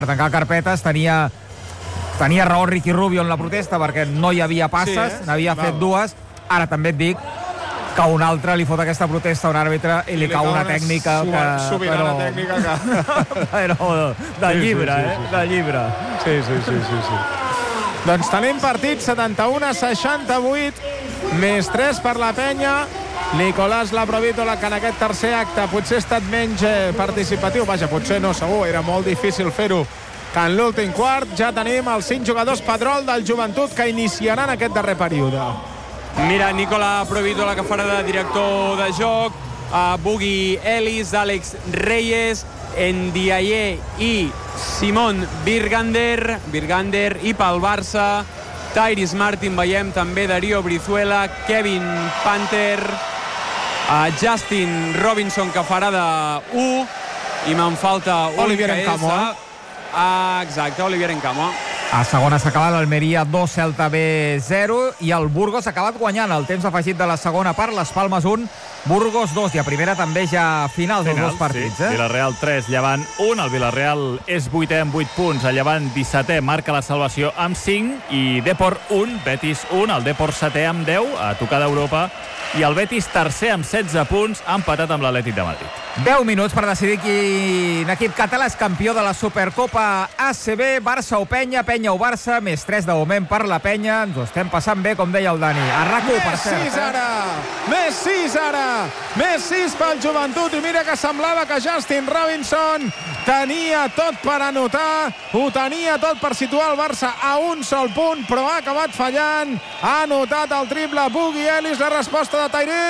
tancar carpetes. Tenia raó Ricky Rubio en la protesta perquè no hi havia passes, n'havia fet dues. Ara també et dic que un altre li fot aquesta protesta a un àrbitre i li cau una tècnica sobirana tècnica que... però de llibre, de llibre. Sí. Doncs tenim partit 71-68, més 3 per la penya. Nicolás Laprovítola, que en aquest tercer acte potser ha estat menys participatiu. Vaja, potser no, segur, era molt difícil fer-ho. Que en l'últim quart ja tenim els 5 jugadors padrol del Joventut que iniciaran aquest darrer període. Mira, Nicolás Laprovítola, que farà de director de joc, Bugui Ellis, Àlex Reyes, Ndiaye i Simon Virgander, i pel Barça Tyrese Martin, veiem també Darío Brizuela, Kevin Panther, Justin Robinson, que farà de 1, i me'n falta un, Olivier que Encamo, és... Exacte, Olivier Encamo. A segona s'ha acabat l'Almeria 2, Celta B 0, i el Burgos ha acabat guanyant el temps afegit de la segona part, les Palmes 1, Burgos 2, i a primera també ja finals dels dos partits. Sí. Villarreal 3, Llevant 1, el Villarreal és 8è amb 8 punts, el Llevant 17è marca la salvació amb 5, i Depor 1, Betis 1, el Depor 7è amb 10, a tocar d'Europa, i el Betis tercer amb 16 punts, empatat amb l'Atlètic de Madrid. 10 minuts per decidir quin equip català és campió de la Supercopa ACB, Barça o Penya, Penya o Barça, més 3 de moment per la Penya. Ens ho estem passant bé, com deia el Dani. A RAC1, per cert. Més 6 ara! Més 6 pel Joventut, i mira que semblava que Justin Robinson tenia tot per anotar, ho tenia tot per situar el Barça a un sol punt, però ha acabat fallant. Ha anotat el triple Bugui Ellis, la resposta de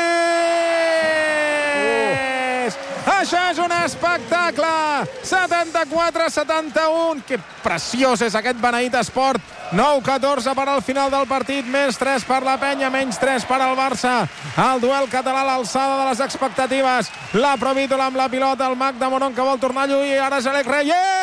Tyrese. Això és un espectacle! 74-71. Que preciós és aquest beneït esport. 9-14 per al final del partit, més 3 per la Penya, menys 3 per al Barça. El duel català a l'alçada de les expectatives. Laprovítola amb la pilota, el mag de Moron que vol tornar a lluir, ara és Àlex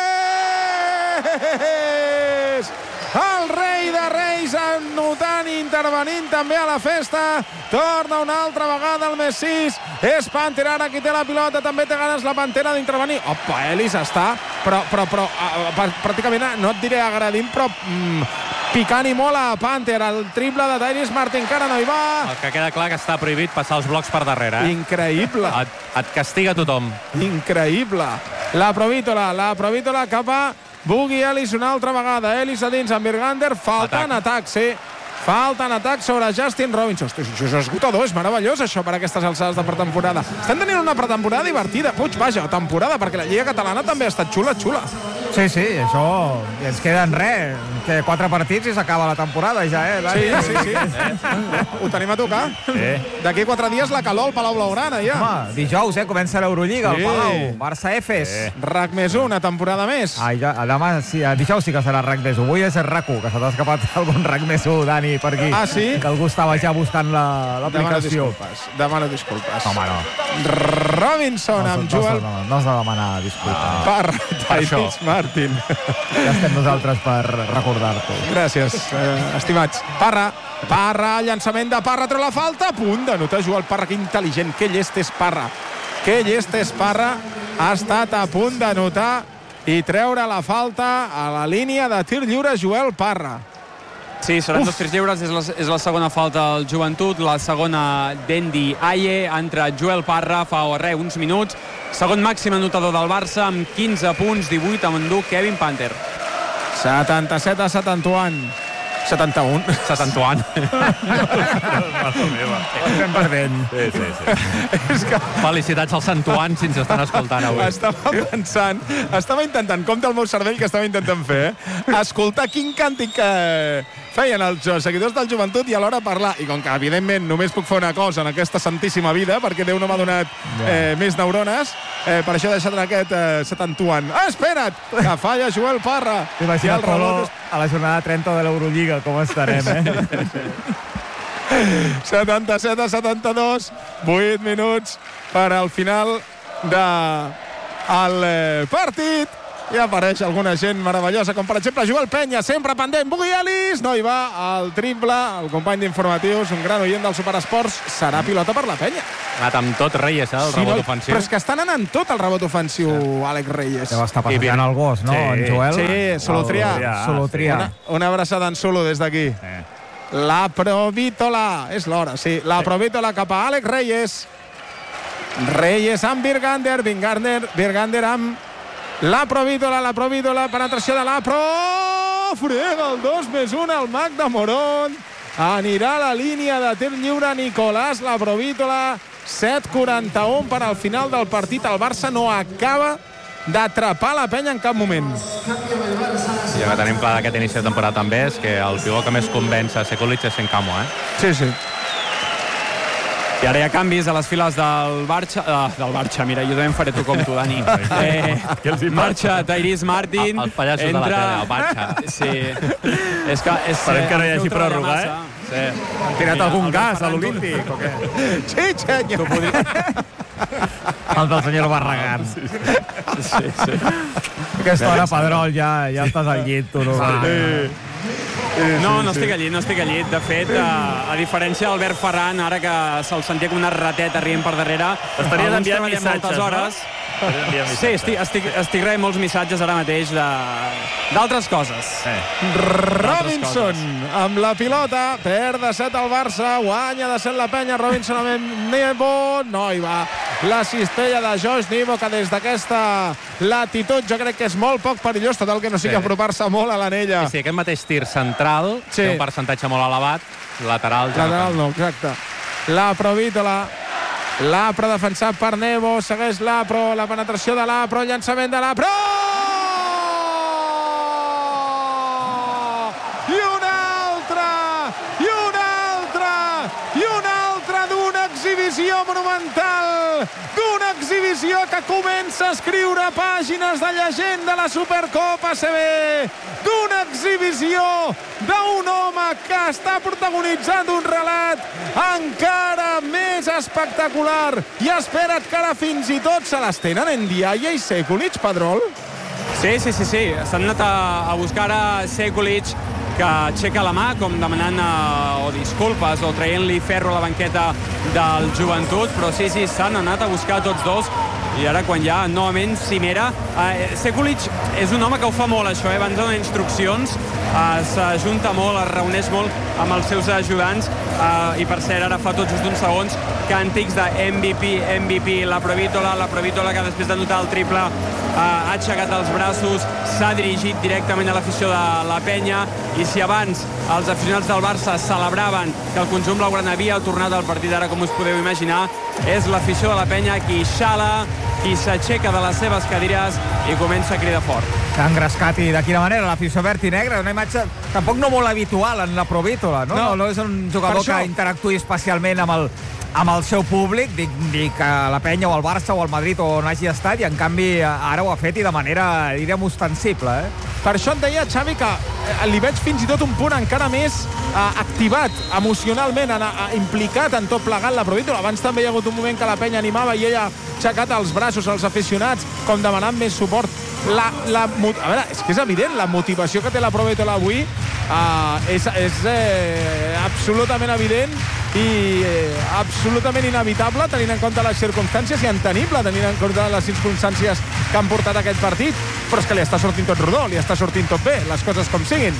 Reyes! El rei de Reis anotant i intervenint també a la festa. Torna una altra vegada el més 6. És Panther ara qui té la pilota. També té ganes la Pantera d'intervenir. Opa, Ellis està però pràcticament, no et diré agredint, però picant i molt a Panther. El triple de Tyrese Martin, encara no hi va. El que queda clar que està prohibit passar els blocs per darrere. Increïble. Et castiga tothom. Increïble. La Provítola cap a Bugui Ellis una altra vegada. Ellis a dins amb Virgander. Falta en atac, sí. Falta en atac sobre Justin Robinson. Hosti, això és esgotador, és meravellós això per aquestes alçades de pretemporada. Estem tenint una pretemporada divertida. Puig, vaja, temporada, perquè la Lliga Catalana també ha estat xula. Sí, això ens queden res, que 4 partits i s'acaba la temporada ja, Sí. Ho tenim a tocar. D'aquí 4 dies la calor al Palau Blaugrana, ja. Home, dijous, comença l'Eurolliga al Palau. Barça-Efes. RAC+1, una temporada més. Demà, sí, dijous sí que serà RAC+1. Avui és RAC1, que se t'ha escapat algun RAC+1, Dani, per aquí. Ah, sí? Que algú estava ja buscant l'aplicació. Demano disculpes. Home, no. Robinson amb Joel... No has de demanar disculpes. Per això. Martin. Ja estem nosaltres per recordar-t'ho. Gràcies, estimats. Parra, llançament de Parra, treu la falta, a punt d'anotar Joel Parra. Que intel·ligent, que llest és Parra. Ha estat a punt d'anotar i treure la falta a la línia de tir lliure Joel Parra. Sí, seran 2 tirs lliures, és la segona falta del Joventut, la segona d'Ndiaye, entra Joel Parra fa uns minuts, segon màxim anotador del Barça amb 15 punts, 18 amb endú Kevin Panther. 77-71. 71. Estem perdent. Sí. És que... Felicitats als santuans si ens estan escoltant avui. Estava intentant, compte el meu cervell que estava intentant fer, escoltar quin càntic que feien els seguidors del Joventut i alhora parlar. I com que, evidentment, només puc fer una cosa en aquesta santíssima vida, perquè Déu no m'ha donat més neurones, per això he deixat en aquest 71. Espera't, que falla Joel Parra. Imagina't, Polo, a la jornada 30 de l'Eurolliga, com estarem, 77-72, 8 minuts per al final del partit. I apareix alguna gent meravellosa, com per exemple Joel Penya, sempre pendent, Bugui Ellis, no hi va, el triple, el company d'informatius, un gran oient del Superesports, serà pilota per la Penya. Ha anat amb tot Reyes, el rebot ofensiu. Però és que està anant tot el rebot ofensiu, Àlex Reyes. Deu estar passejant el gos, no, en Joel? Sí, Solotrià. Una abraçada en Solo des d'aquí. La Provítola, és l'hora, sí. La Provítola cap a Àlex Reyes. Reyes amb Virgander, Virgander amb la Provítola, penetració de la Pro, frega el 2+1 al Mac de Morón, anirà a la línia de tir lliure Nicolás la Provítola, 7:41 per al final del partit. El Barça no acaba d'atrapar la Penya en cap moment. I el que tenim clar d'aquest inici de temporada també és que el pivot que més convenç a Sekulic és Sencamo, Sí. I ara hi ha canvis a les files del Barça. Mira, jo també em faré tu com tu, Dani. Marxa Tyrese Martin. Els pallassos de la tele, el Barça. Sí. Esperem que no hi hagi pròrroga, Sí. Han tirat algun gas a l'Olímpic, o què? Sí, senyor. El del senyor Barragán. Sí. Aquesta hora, Pedrol, ja estàs al llit, tu. No estic al llit. De fet, a diferència d'Albert Ferran, ara que se'l sentia com una rateta rient per darrere, t'estaries enviant missatges, hores. Sí, estic rebent molts missatges ara mateix d'altres coses. Robinson amb la pilota, perd de 7 al Barça, guanya de 7 la Penya, Robinson amb Nebo, no hi va. La cistella de Josh Nebo, que des d'aquesta latitud jo crec que és molt poc perillós, tot el que no sigui apropar-se molt a l'anella. Sí, aquest mateix tir central té un percentatge molt elevat, lateral no, exacte. La Provítola, l'Apro defensat per Nebo, segueix l'Apro, la penetració de l'Apro, llançament de l'Apro! I una altra d'una exhibició monumental, d'una exhibició que comença a escriure pàgines de llegenda de la Supercopa ACB, d'una exhibició d'un home que està protagonitzant un relat encara més espectacular, i espera't que ara fins i tot se les tenen en Ndiaye i Sekulic, Pedrol. Sí. S'han anat a buscar a Sekulic, que aixeca la mà, com demanant o disculpes o traient-li ferro a la banqueta del Joventut, però sí, s'han anat a buscar tots dos. I ara, quan ja novament cimera, Sekulic és un home que ho fa molt, això, abans de donar instruccions, s'ajunta molt, es reuneix molt amb els seus ajudants, i per cert, ara fa tot just uns segons càntics de MVP, la Provítola que després de notar el triple ha aixecat els braços, s'ha dirigit directament a l'afició de la Penya, i si abans els aficionats del Barça celebraven que el conjunt blaugrana havia tornat al partit, ara, com us podeu imaginar, és l'afició de la Penya qui xala, qui s'aixeca de les seves cadires i comença a cridar fort. S'ha engrescat, i de quina manera, l'afició verd i negra, una imatge tampoc no molt habitual en la Provítola, no? No és un jugador que interactuï especialment amb el seu públic, dic a la Penya o al Barça o al Madrid o on hagi estat, i en canvi ara ho ha fet, i de manera, diríem, ostensible. Per això et deia, Xavi, que li veig fins i tot un punt encara més activat emocionalment, implicat en tot plegat la Provítola. Abans també hi ha hagut un moment que la Penya animava i ella ha aixecat els braços als aficionats, com demanant més suport. A veure, és que és evident, la motivació que té la Provítola avui és absolutament evident i absolutament inevitable, tenint en compte les circumstàncies, i entenible tenint en compte les circumstàncies que han portat aquest partit, però és que li està sortint tot rodó, li està sortint tot bé, les coses com siguin.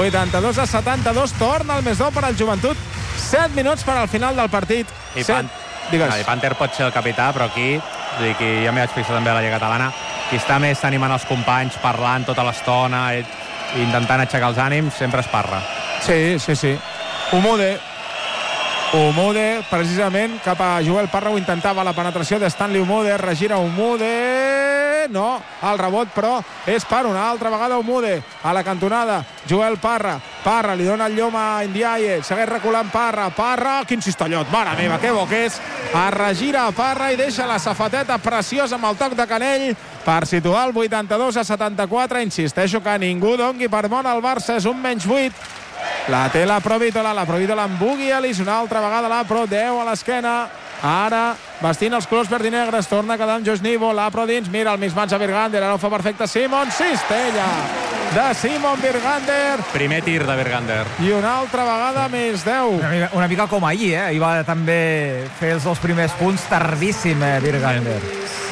82-72, torna el més 2 per al Joventut, 7 minuts per al final del partit. I Panther pot ser el capità, però aquí, ja m'hi vaig fixar també a la Lliga Catalana, qui està més animant els companys, parlant tota l'estona, intentant aixecar els ànims, sempre és Parra. Sí. Umude, precisament, cap a Joel Parra, ho intentava, la penetració de Stanley Umude, regira Umude, no, el rebot, però és per una altra vegada Umude, a la cantonada, Joel Parra, li dona el llom a Ndiaye, segueix reculant Parra, quin cistellot, mare meva, que bo que és, es regira a Parra i deixa la safateta preciosa amb el toc de canell per situar el 82-74, insisteixo que ningú dongui per mort al Barça, és un -8, la té la Provítola amb Bugui Ellis, una altra vegada la Pro, 10 a l'esquena, ara vestint els colors verd i negres, torna a quedar amb Josh Nivo, l'Apro dins, mira el mismatch a Virgander, ara ho fa perfecte Simon, cistella de Simon Virgander. Primer tir de Virgander. I una altra vegada més 10. Una mica com ahir, Ahir va també fer els 2 primers punts tardíssim, Virgander.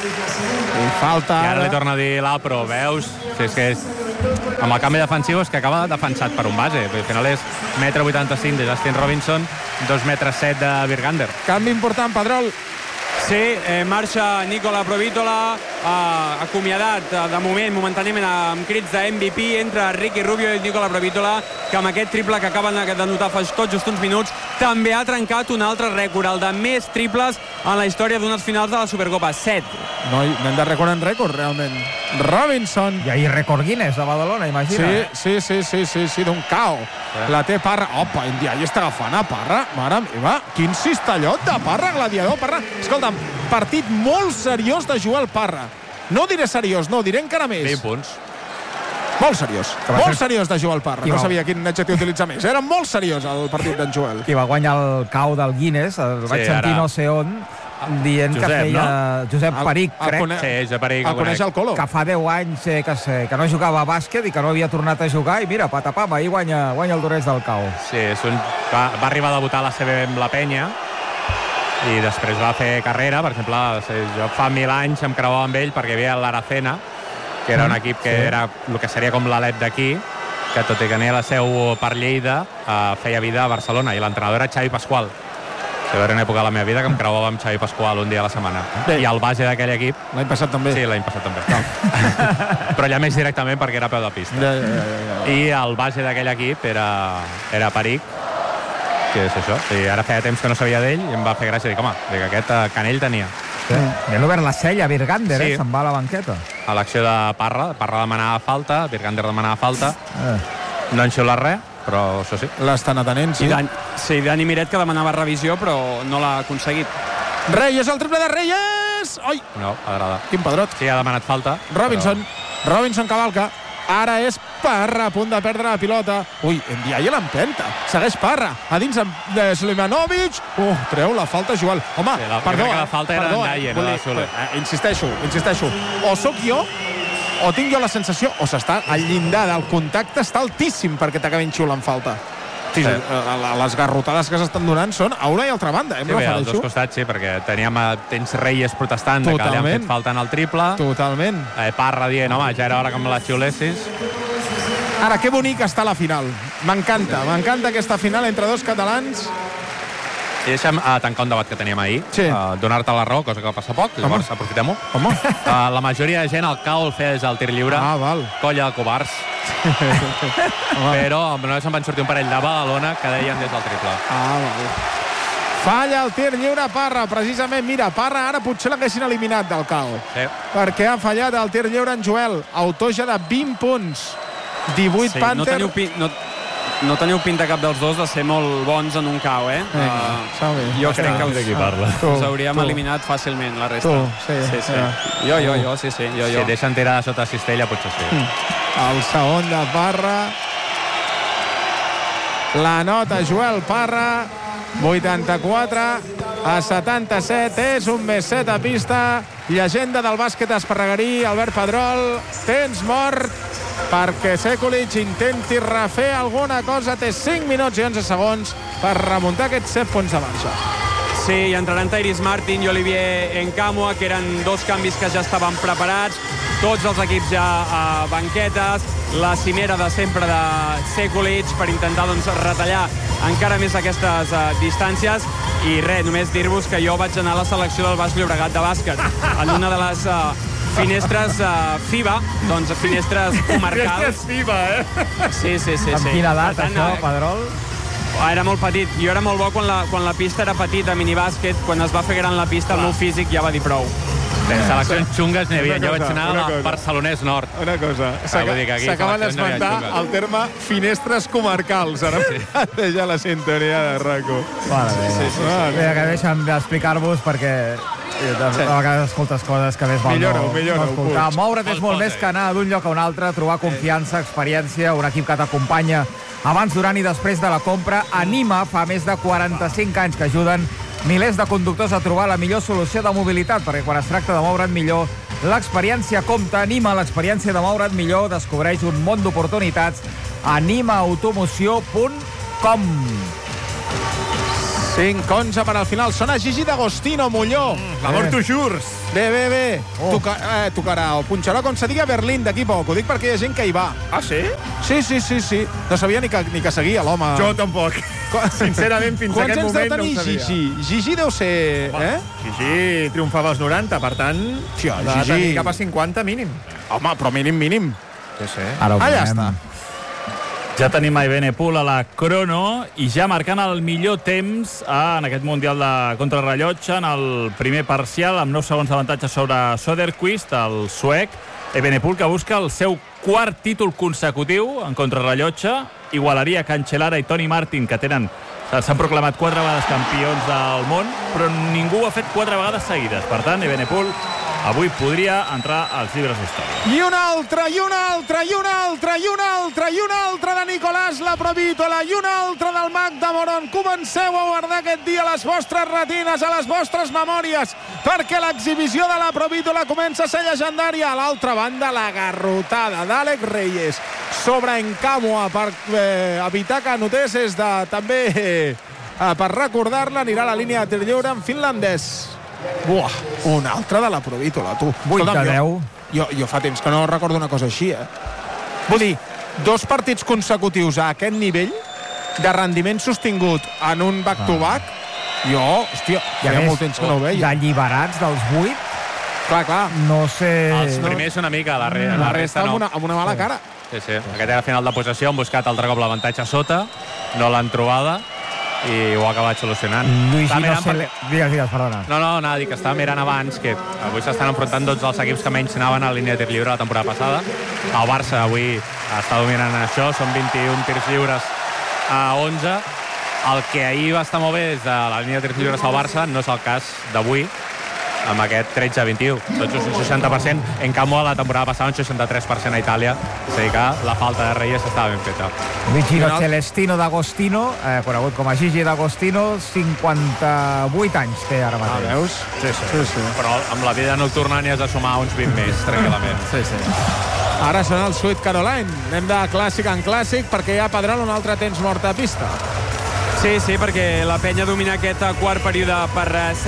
I falta... I ara li torna a dir l'Apro, veus? És que amb el canvi defensiu és que acaba defensat per un base. Al final és 1,85 m de Justin Robinson, 2,7 m de Virgander. Canvi important, Pedrol. Sí, marxa Nicola Provítola, acomiadat de moment, momentàniament, amb crits de MVP, entre Ricky Rubio i Nicola Provítola, que amb aquest triple que acaben de notar fa tot just uns minuts, també ha trencat un altre rècord, el de més triples en la història d'unes finals de la Supercopa, 7. No, anem de rècord en rècord, realment. Robinson. I ahir rècord Guinness a Badalona, imagina. Sí, d'un cao. La té Parra. Opa, Ndiaye està agafant a Parra. Mare meva, quin cistellot de Parra, gladiador Parra. Escolta'm, partit molt seriós de Joel Parra. No diré seriós, no, diré encara més. 20 punts. Molt seriós. Molt seriós de Joel Parra. No sabia quin adjectiu utilitzar més. Era molt seriós el partit d'en Joel. I va guanyar el cau del Guinness, el vaig sentir no sé on, dient Josep, que feia... No? Josep Peric, crec. Sí, Josep Peric. El coneix el Colo. Que fa 10 anys que no jugava a bàsquet i que no havia tornat a jugar i mira, patapam, ahir guanya el Dorés del cau. Sí, va arribar a debutar a la CB amb la Penya i després va fer carrera. Per exemple, jo fa 1000 anys em creuava amb ell perquè hi havia l'Aracena, que era un equip que era el que seria com l'Alep d'aquí, que tot i que tenia la seu per Lleida, feia vida a Barcelona, i l'entrenador era Xavi Pasqual. Era una època de la meva vida que em creuava amb Xavi Pasqual un dia a la setmana. I el base d'aquell equip... L'any passat també. Sí, l'any passat també. Però ja més directament perquè era a peu de pista. Ja. I el base d'aquell equip era Peric, que és això. I ara feia temps que no sabia d'ell i em va fer gràcia. Dic, home, aquest canell tenia. Ja han obert la cella a Virgander, Sí. se'n va a la banqueta. A l'acció de Parra demanava falta, Virgander demanava falta. No han xiulat res, però això sí. L'estan atenent, sí. Sí, Dani Miret, que demanava revisió, però no l'ha aconseguit. Reyes, el triple de Reyes! Ai, No, agrada. quin pedrot. Sí, ha demanat falta. Robinson cavalca. Ara és Parra, a punt de perdre la pilota. Ui, Ndiaye l'empenta. Segueix Parra. A dins de Slimanovic. Treu la falta, Joel. Home, Sí, perdó. que la falta era d'Ndiaye, no de Soler. Insisteixo. O sóc jo, o tinc jo la sensació, o s'està al llindar del contacte, està altíssim perquè t'acabin xiulant falta. Sí. Les garrotades que s'estan donant són a una i altra banda. Sí, bé, als dos costats, sí, perquè tens Reyes protestant que li han fet falta en el triple. Totalment. Parra dient, home, ja era hora que me la xiulessis. Ara, que bonic està la final. M'encanta aquesta final entre dos catalans. I deixa'm tancar un debat que teníem ahir. Sí. Donar-te la raó, cosa que va passar poc. Llavors, aprofitem-ho. Home. La majoria de gent al cau el feia des del tir lliure. Val. Colla de covards. Però només em van sortir un parell de Badalona que deien des del triple. Val. Falla el tir lliure Parra, precisament. Mira, Parra ara potser l'haguessin eliminat del cau. Sí. Perquè ha fallat el tir lliure en Joel. Autor ja de 20 punts. 18 Sí, Panther. no teniu pinta cap dels dos de ser molt bons en un cau, eh? Jo crec que us hauríem eliminat fàcilment, la resta. Sí. Jo. Si deixen tirar de sota cistella, potser sí. El segon de Parra. La nota Joel Parra. 84 a 77. És un més 7 a pista. Llegenda del bàsquet esparregarí, Albert Pedrol. Temps mort perquè Sekulic intenti refer alguna cosa. Té 5 minuts i 11 segons per remuntar aquests 7 punts de marxa. Sí, i entraran Tyrese Martin i Olivier Nkamhoua, que eren dos canvis que ja estaven preparats. Tots els equips ja a banquetes. La cimera de sempre de Sekulic per intentar retallar encara més aquestes distàncies. I res, només dir-vos que jo vaig anar a la selecció del Baix Llobregat de bàsquet en una de les finestres FIBA, doncs finestres comarcals. Finestres FIBA, Sí. Amb quina edat, això, Pedrol? Era molt petit. Jo era molt bo quan la pista era petita, minibàsquet. Quan es va fer gran la pista, el meu físic ja va dir prou. Seleccions xungues n'hi havia. Jo vaig anar al Barcelonès Nord. Una cosa, s'acaba d'esmentar el terme finestres comarcals. Ara mateix ja la sintonia de RACO. Mira, que deixa'm d'explicar-vos perquè a vegades escoltes coses que més val no escoltar. Moure't és molt més que anar d'un lloc a un altre, trobar confiança, experiència, un equip que t'acompanya abans, durant i després de la compra. Anima fa més de 45 anys que ajuden milers de conductors a trobar la millor solució de mobilitat, perquè quan es tracta de moure't millor, l'experiència compta. Anima l'experiència de moure't millor. Descobreix un món d'oportunitats. animaautomoció.com. 5-11 per al final. Sona Gigi D'Agostino, Molló. L'amor tu jurs. Bé. Tocarà o punxarà, com se digui, a Berlín d'aquí poc. Ho dic perquè hi ha gent que hi va. Ah, sí? Sí. No sabia ni que seguia l'home. Jo tampoc. Sincerament, fins aquest moment no ho sabia. Quants anys deu tenir Gigi? Gigi deu ser... Gigi triomfava als 90, per tant, Hòstia, va Gigi... tenir cap a 50 mínim. Home, però mínim. Sí. Allà està. Ja tenim a Evenepoel a la crono i ja marcant el millor temps en aquest Mundial de contrarrellotge en el primer parcial, amb 9 segons d'avantatge sobre Söderqvist, el suec. Evenepoel, que busca el seu quart títol consecutiu en contrarrellotge, igualaria Cancellara i Tony Martin, que s'han proclamat 4 vegades campions del món, però ningú ho ha fet 4 vegades seguides. Per tant, Evenepoel avui podria entrar als llibres d'història. I una altra de Nicolás Laprovitola, i una altra del Magda Moron. Comenceu a guardar aquest dia a les vostres retines, a les vostres memòries, perquè l'exhibició de Laprovitola comença a ser llegendària. A l'altra banda, la garrotada d'Àlex Reyes sobre Encamua per evitar que notés també per recordar-la. Anirà a la línia de tir lliure en finlandès. Buah, una altra de Laprovitola, tu. 8-10. Jo fa temps que no recordo una cosa així, Vull dir, 2 partits consecutius a aquest nivell de rendiment sostingut en un back-to-back, hòstia, feia molt temps que no ho veia. D'alliberats dels 8, clar. no sé... Els primers una mica, la resta no. Amb una mala cara. Sí. Aquest era el final de possessió, han buscat altre cop l'avantatge a sota, no l'han trobada i ho ha acabat solucionant. Digues, perdona. No, anava a dir que estava mirant abans que avui s'estan enfrontant tots els equips que menys anaven a la línia de tir lliure la temporada passada. El Barça avui està dominant això, són 21 tirs lliures a 11. El que ahir va estar molt bé des de la línia de tirs lliures al Barça no és el cas d'avui, amb aquest 13-21, tots un 60%. En canvi, la temporada passada un 63% a Itàlia, és a dir que la falta de Reyes estava ben feta. Vigino Celestino D'Agostino, conegut com a Gigi D'Agostino, 58 anys té ara mateix. Veus? Sí. Però amb la vida nocturna n'hi has de sumar uns 20 més, tranquil·lament. Sí. Ara sona el Sweet Caroline. Anem de clàssic en clàssic perquè hi ha Pedrol un altre temps mort a pista. Sí, perquè la penya domina aquest quart període per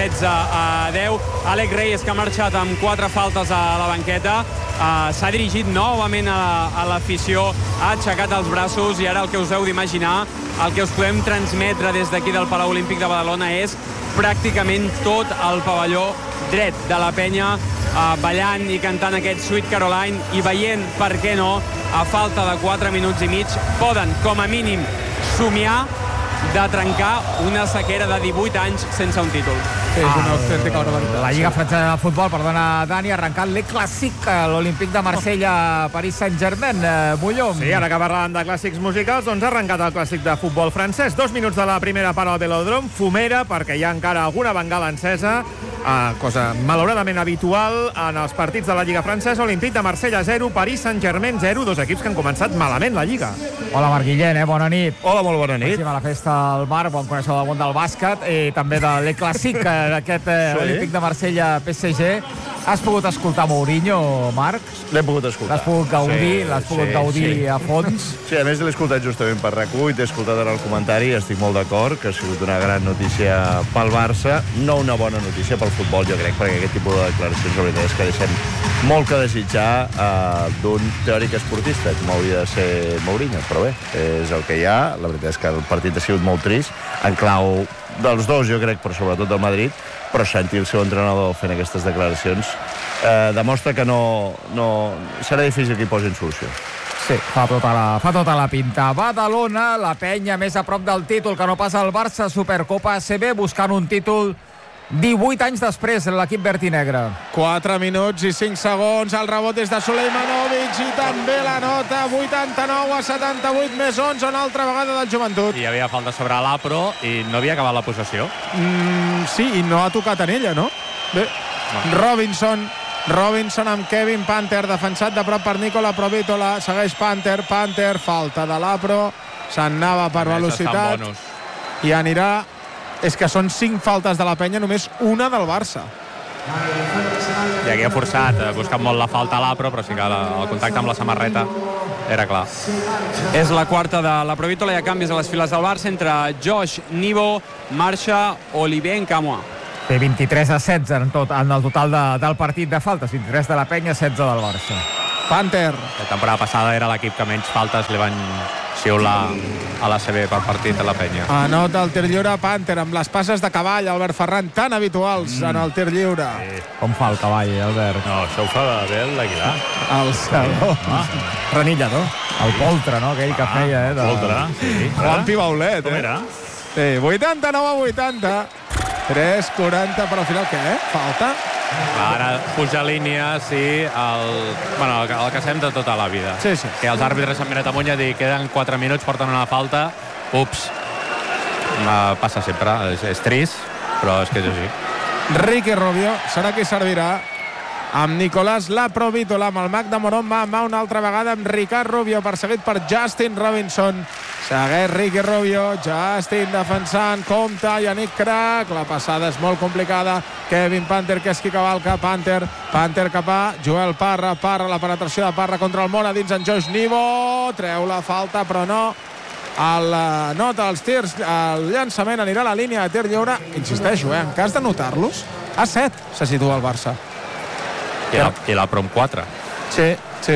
16-10. Àlex Reyes, que ha marxat amb 4 faltes a la banqueta, s'ha dirigit novament a l'afició, ha aixecat els braços i ara el que us heu d'imaginar, el que us podem transmetre des d'aquí del Palau Olímpic de Badalona és pràcticament tot el pavelló dret de la penya ballant i cantant aquest Sweet Caroline i veient, per què no, a falta de 4 minuts i mig, poden com a mínim somiar de trencar una sequera de 18 anys sense un títol. Sí, és una autèntica barbaritat. La Lliga Francesa de Futbol, perdona, Dani, ha arrencat l'E Clàssic, l'Olímpic de Marsella, Paris Saint-Germain. Molló. Sí, ara que parlàvem de clàssics musicals, doncs ha arrencat el clàssic de futbol francès. 2 minuts de la primera part al Velòdrom, fumera, perquè hi ha encara alguna bengala encesa, cosa malauradament habitual en els partits de la Lliga Francesa. Olímpic de Marsella 0, Paris Saint-Germain 0, 2 equips que han començat malament la Lliga. Hola, Marc Guillén, bona nit. Hola, molt bona nit. A la festa al Marc, bon coneixedor del món del bàsquet, i també de l'E Clàssic, d'aquest Olímpic de Marsella PSG. Has pogut escoltar Mourinho, Marc? L'he pogut escoltar. L'has pogut gaudir, gaudir a fons? Sí, a més l'he escoltat justament per RAC1 i t'he escoltat ara el comentari i estic molt d'acord que ha sigut una gran notícia pel Barça, no una bona notícia pel futbol, jo crec, perquè aquest tipus de declaracions la veritat és que deixen molt que desitjar d'un teòric esportista, com hauria de ser Mourinho, però bé, és el que hi ha. La veritat és que el partit ha sigut molt trist, en clau dels dos, jo crec, però sobretot del Madrid, però sentir el seu entrenador fent aquestes declaracions demostra que no serà difícil que hi posin solució. Sí, fa tota la pinta. Badalona, la penya més a prop del títol que no passa el Barça, Supercopa ACB, buscant un títol 18 anys després, l'equip verd i negre. 4 minuts i 5 segons, el rebot és de Sulejmanovic i també la nota, 89-78 més 11, una altra vegada del Joventut. I hi havia falta sobre l'Apro i no havia acabat la possessió. Sí, i no ha tocat en ella, no? Bé, Robinson amb Kevin Panther, defensat de prop per Nicola Provitola, segueix Panther, falta de l'Apro, se'n anava per velocitat i anirà és que són 5 faltes de la penya, només una del Barça. I aquí ha forçat, ha buscat molt la falta a l'Apro, però sí que el contacte amb la samarreta era clar. És la quarta de la Provítola. Hi ha canvis a les files del Barça entre Josh Nibo, Marxa, Oliver Nkamhoua. Té 23-16 en el total del partit de faltes. 23 de la penya, 16 del Barça. Panther. La temporada passada era l'equip que menys faltes li van xiular a l'ACB per partit de la penya. Anota el tir lliure Panther amb les passes de cavall, Albert Ferran, tan habituals en el tir lliure. Com fa el cavall, Albert? No, això ho fa bé l'Aguilar. El Saló. Renillador. El poltre, no? Aquell que feia, Poltre, sí. Juan Pibaulet, Com era? Sí, 89-80. 3-40, però al final què? Falta? Ara puja línies i el que sabem de tota la vida. Sí, sí. Que els àrbitres s'han mirat amunt i han dit queden 4 minuts, porten una falta. Ups. Passa sempre. És trist, però és que és així. Ricky Rubio serà qui servirà amb Nicolás Laprovítola, amb el Mac de Morón mà a mà una altra vegada amb Ricard Rubio, perseguit per Justin Robinson. Segueix Ricky Rubio, Justin defensant, compta Yannick Crac, la passada és molt complicada, Kevin Panther, que és qui cavalca, Panther cap a Joel Parra, la penetració de Parra contra el Mora, dins en Josh Nibo, treu la falta però no, nota els tirs, el llançament anirà a la línia de tir lliure, insisteixo, en cas de notar-los, a 7 se situa el Barça. I la Prom 4. Sí.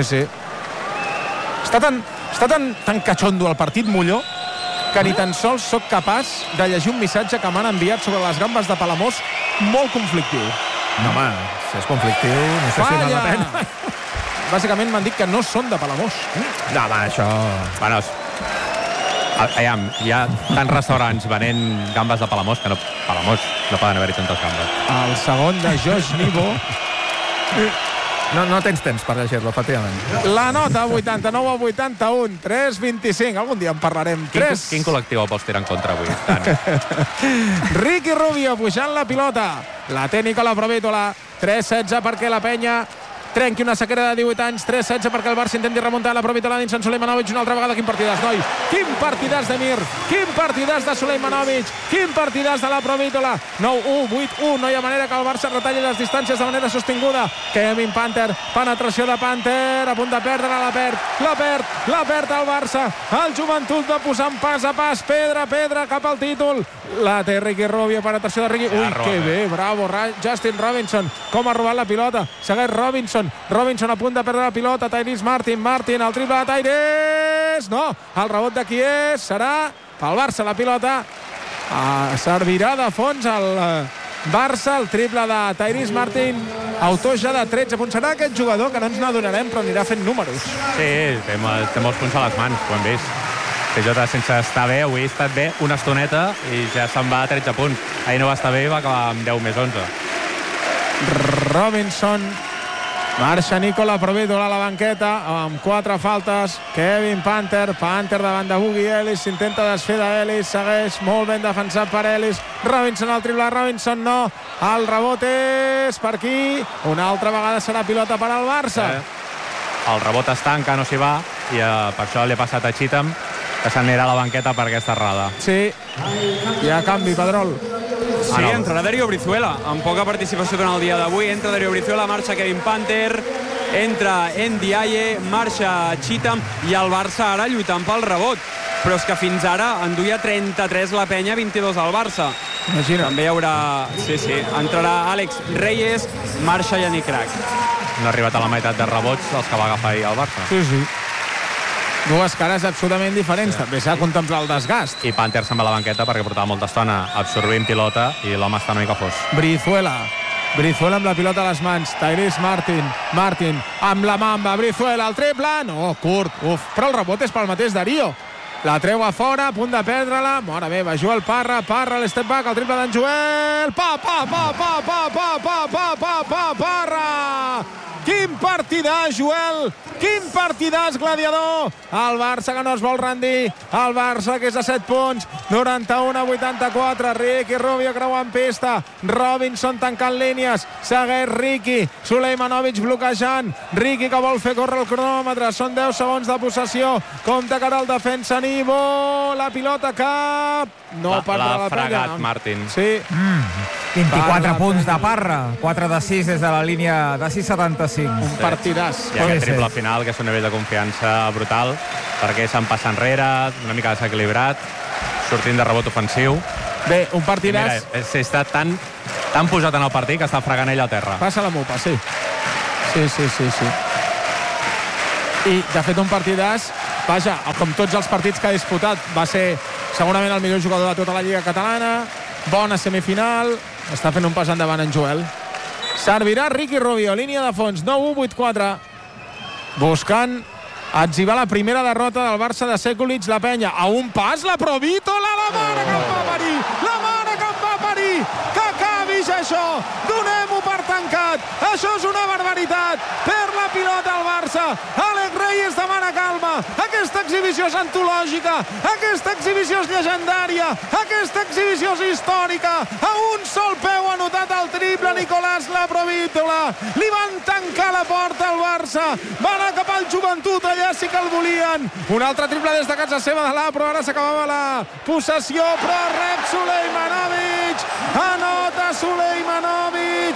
Està tan catxondo el partit Molló que ni tan sols sóc capaç de llegir un missatge que m'han enviat sobre les gambes de Palamós molt conflictiu. No, home, si és conflictiu, no sé si val la pena. Bàsicament m'han dit que no són de Palamós. No, home, això... Bueno, hi ha tants restaurants venent gambes de Palamós que Palamós no poden haver-hi tantes gambes. El segon de Josh Nibo. No tens temps per llegir-lo, efectivament. La nota 89-81, 3-25. Algun dia en parlarem. Quin col·lectiu el vols tirar en contra avui? Ricky Rubio pujant la pilota. La té Nicola Provítola. 3-16 perquè la penya trenqui una sequera de 18 anys. 3-16 perquè el Barça intenti remuntar la Provítola dins en Sulejmanovic una altra vegada. Quin partidàs, noi! Quin partidàs de Mir! Quin partidàs de Sulejmanovic! Quin partidàs de la Provítola! 9-1, 8-1. No hi ha manera que el Barça retalli les distàncies de manera sostinguda. Kevin Panther, penetració de Panther, a punt de perdre, la perd el Barça. El Joventut va posant pas a pas, pedra cap al títol. La té Ricky Rubio, penetració de Ricky. Ui, que bé, bravo, Justin Robinson. Com ha robat la pilota. Segueix Robinson a punt de perdre la pilota. Tyrese Martin, el triple de Tyrese. No, el rebot de qui és? Serà pel Barça la pilota. Servirà de fons el Barça, el triple de Tyrese Martin. Autor ja de 13 punts. Serà aquest jugador que no ens n'adonarem, però anirà fent números. Sí, té molts punts a les mans, ho hem vist. Jota sense estar bé, avui ha estat bé una estoneta i ja se'n va a 13 punts. Ahir no va estar bé i va acabar amb 10 més 11. Robinson, marxa Nicola Provítola a la banqueta amb 4 faltes. Kevin Panther davant de Boogie Ellis, s'intenta desfer d'Ellis, segueix molt ben defensat per Ellis. Robinson al triple, Robinson no, el rebot és per aquí, una altra vegada serà pilota per al Barça. El rebot es tanca, no s'hi va, i per això li ha passat a Cheatham, que s'anirà a la banqueta per aquesta errada. Sí, hi ha canvi, Pedrol. Sí, entrarà Darío Brizuela, amb poca participació durant el dia d'avui. Entra Darío Brizuela, marxa Kevin Panther, entra Ndiaye, marxa Cheatham, i el Barça ara lluitant pel rebot. Però és que fins ara enduia 33 la penya, 22 al Barça. Imagina. També hi haurà... Sí, entrarà Alex Reyes, marxa Yannick Crac. No ha arribat a la meitat de rebots els que va agafar ahir el Barça. Sí. Dues cares absolutament diferents. També s'ha de contemplar el desgast. I Panther se'n va a la banqueta perquè portava molta estona absorbint pilota i l'home està una mica fos. Brizuela amb la pilota a les mans. Tyrese Martin amb la mamba. Brizuela, el triple. No, curt. Però el rebot és pel mateix Darío. La treu a fora, a punt de perdre-la. Mare meva, Joel Parra, l'step back, el triple d'en Joel. Parra! Quin partidàs, Joel! Quin partidàs, gladiador! El Barça que no es vol rendir. El Barça que és a 7 punts. 91-84. Riqui Rubio creuant pista. Robinson tancant línies. Segueix Riqui. Sulejmanovic bloquejant. Riqui que vol fer córrer el cronòmetre. Són 10 segons de possessió. Compte cara al defensa Nibo. La pilota cap. No perdrà la fregat, penya. Martin. Sí. 24 punts de Parra. 4 de 6 des de la línia de 6,75. Un partidàs. I aquest triple final, que és un nivell de confiança brutal, perquè se'n passa enrere, una mica desequilibrat, sortint de rebot ofensiu. Bé, un partidàs. Mira, està tan posat en el partit que està fregant ell a terra. Passa la mupa, sí. Sí. I, de fet, un partidàs, vaja, com tots els partits que ha disputat, va ser segurament el millor jugador de tota la Lliga Catalana, bona semifinal, està fent un pas endavant en Joel. Servirà Riqui Rubio, línia de fons, 9-1-8-4, buscant etzibar la primera derrota del Barça de Sekulic, la penya. A un pas, la Provítola, la mare que em va parir! La mare que em va parir! Que acabi ja això! Donem-ho per tancat! Això és una barbaritat! Per la pilota al Barça! Alex Reyes demana calma! Aquesta exhibició és antològica! Aquesta exhibició és llegendària! Aquesta exhibició és històrica! A un sol peu ha notat el triple Nicolás la Provítola! Li van tancar la porta al Barça! Va anar cap al Joventut, allà sí que el volien! Un altre triple des de casa seva de però ara s'acabava la possessió, però rep Sulejmanovic! Anota Sulejmanovic!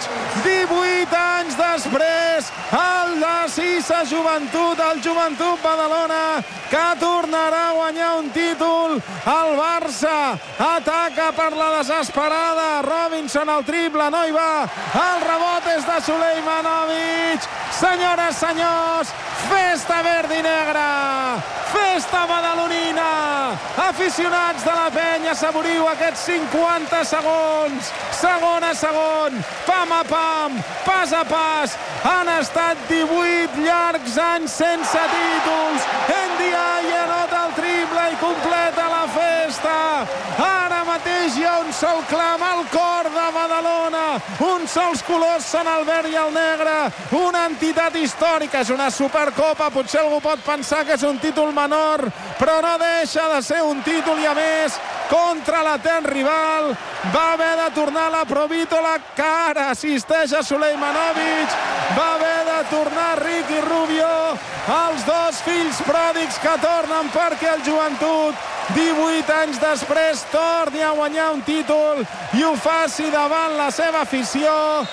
18 anys després, el de Joventut, el Joventut Badalona, que tornarà a guanyar un títol. El Barça ataca per la desesperada. Robinson al triple, no hi va. El rebot és de Sulejmanovic. Senyores, senyors, festa verd i negra, festa badalonina. Aficionats de la penya, saboriu aquests 50 segons. Segon a segon, pam a pam, pas a pas. Han estat 18 llargs anys sense títols. Ndiaye anota el triple i completa la festa. Ara mateix hi ha un sol clam al cor de Badalona. Uns sols colors són el verd i el negre. Una entitat històrica, és una Supercopa. Potser algú pot pensar que és un títol menor, però no deixa de ser un títol, i a més contra l'etern rival. Va haver de tornar la Provítola, que ara assisteix a Sulejmanovic. Va haver de tornar Riqui Rubio, els dos fills pròdigs que tornen perquè el Joventut, 18 anys després, torni a guanyar un títol i ho faci davant la seva afició.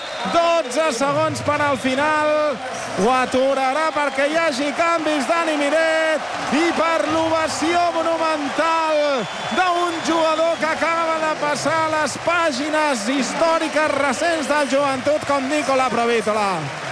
12 segons per al final. Ho aturarà perquè hi hagi canvis Dani Miret i per l'ovació monumental d'un jugador que acaba de passar a les pàgines històriques recents del Joventut com Nicola Provítola.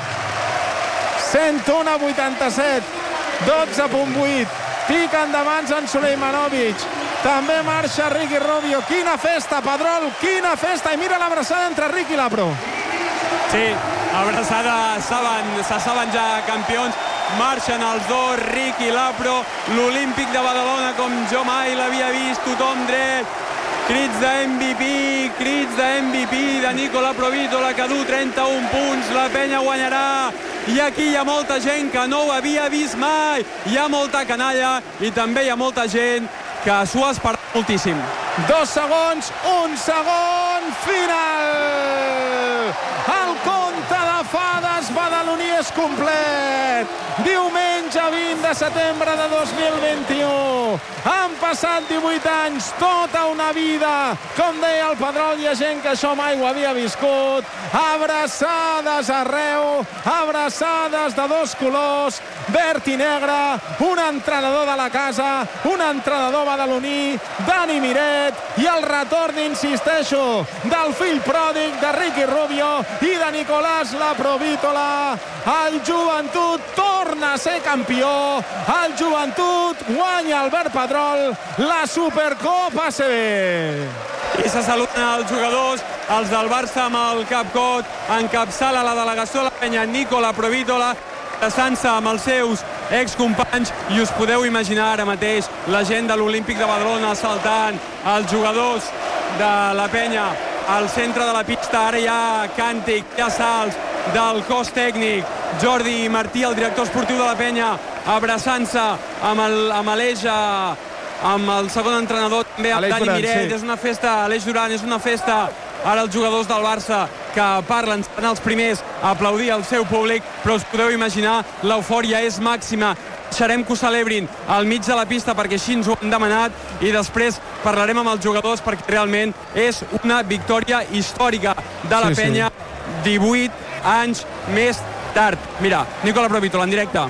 101-87, 12.8. Pica endavant en Sulejmanovic. També marxa Riqui Rubio. Quina festa, Pedrol, quina festa. I mira l'abraçada entre Riqui i Lapro. Sí, abraçada, se saben ja campions. Marxen els dos, Riqui i Lapro. L'Olímpic de Badalona com jo mai l'havia vist, tothom dret. Crits de MVP de Nicola Provítola, que du 31 punts, la penya guanyarà. I aquí hi ha molta gent que no ho havia vist mai. Hi ha molta canalla i també hi ha molta gent que s'ho ha esperat moltíssim. 2 segons, 1 segon, final! El conte de fades badaloní és complet. Diumenge 20 de setembre de 2021. Han passat 18 anys, tota una vida. Com deia el Pedrol, hi ha gent que això mai ho havia viscut. Abraçades arreu, abraçades de dos colors, verd i negre. Un entrenador de la casa, un entrenador badaloní, Dani Miret, i el retorn, insisteixo, del fill pròdig de Riqui Rubio i de Nicolás la Provítola. El Joventut torna a ser campió. El Joventut guanya el Verd Pedrol la Supercopa ACB. I se saluden els jugadors, els del Barça amb el capcot. Encapçala la delegació de la penya Nicola Provítola, abraçant-se amb els seus excompanys, i us podeu imaginar ara mateix la gent de l'Olímpic de Badalona saltant, els jugadors de la penya al centre de la pista. Ara hi ha càntic, hi ha salts del cos tècnic Jordi Martí, el director esportiu de la Penya, abraçant-se amb Aleix, amb el segon entrenador també, amb Dani Miret. És una festa, Aleix Duran, és una festa. Ara els jugadors del Barça que parlen seran els primers a aplaudir el seu públic, però us podeu imaginar, l'eufòria és màxima. Deixarem que ho celebrin al mig de la pista perquè així ens ho han demanat i després parlarem amb els jugadors perquè realment és una victòria històrica de la Penya, 18 anys més tard. Mira, Nicola Provítola en directe.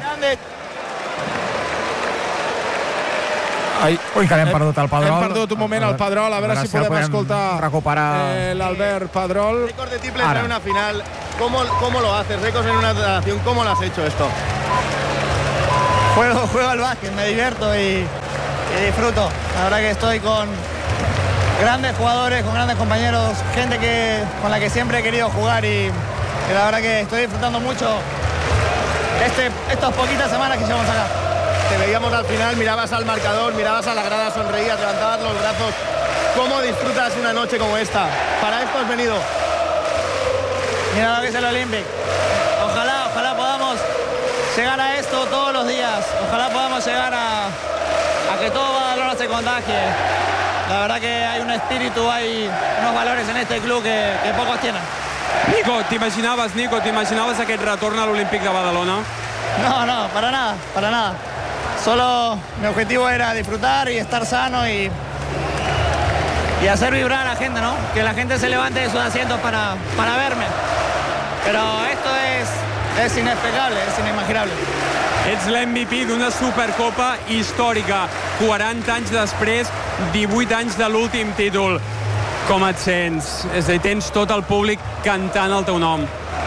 Ui, que l'hem perdut el Pedrol. Hem perdut un moment el Pedrol, a veure si podem escoltar l'Albert Pedrol. Récord de triples en una final, ¿cómo lo haces? Récords en una relación, ¿cómo lo has hecho esto? Juego al básquet, me divierto y disfruto. La verdad que estoy con grandes jugadores, con grandes compañeros, gente con la que siempre he querido jugar y la verdad que estoy disfrutando mucho estas poquitas semanas que llevamos acá. Te veíamos al final, mirabas al marcador, mirabas a la grada, sonreías, levantabas los brazos. ¿Cómo disfrutas una noche como esta? ¿Para esto has venido? Mira lo que es el Olympic. Ojalá podamos llegar a esto todos los días. Ojalá podamos llegar a que todo Badalona se contagie. La verdad que hay un espíritu, hay unos valores en este club que pocos tienen. Nico, t'imaginaves aquest retorn a l'Olímpic de Badalona? No, para nada. Solo mi objetivo era disfrutar y estar sano y hacer vibrar a la gente, ¿no? Que la gente se levante de sus asientos para verme. Pero esto es inexplicable, es inimaginable. Ets l'MVP d'una Supercopa històrica. 40 anys després, 18 anys de l'últim títol. Com et sents? És a dir, tens tot el públic cantant el teu nom.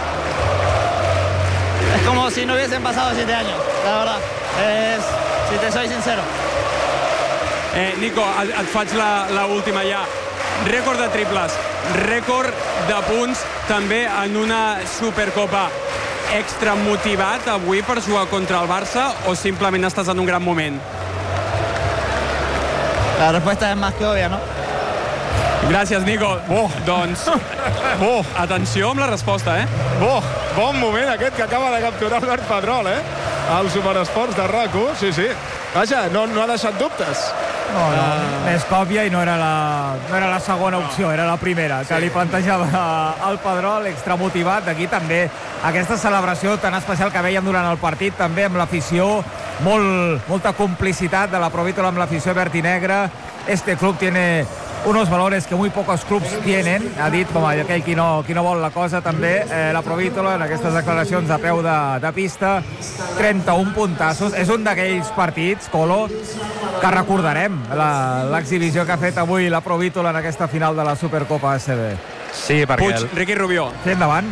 Es como si no hubiesen pasado 7 años, la verdad. Si te soy sincero. Nico, et faig l'última ja. Rècord de triples, rècord de punts també en una Supercopa. Extra motivat avui per jugar contra el Barça o simplement estàs en un gran moment? La respuesta es más que obvia, ¿no? Gràcies, Nico. Doncs, atenció amb la resposta, Bon moment aquest que acaba de capturar Albert Pedrol, al Superesports de RAC1, sí. Vaja, no ha deixat dubtes. No, més còpia i no era la segona opció, era la primera que li plantejava el Pedrol, extramotivat. D'aquí també aquesta celebració tan especial que veiem durant el partit, també amb l'afició, molta complicitat de la Provítola amb l'afició verd i negra. Este club tiene unos valores que muy pocos clubs tienen, ha dit com aquell qui no vol la cosa també, la Provítola en aquestes declaracions a peu de pista. 31 puntassos, és un d'aquells partits, Colo, que recordarem l'exhibició que ha fet avui la Provítola en aquesta final de la Supercopa ACB. Sí, perquè... Puig, Riqui Rubió. Sí, endavant.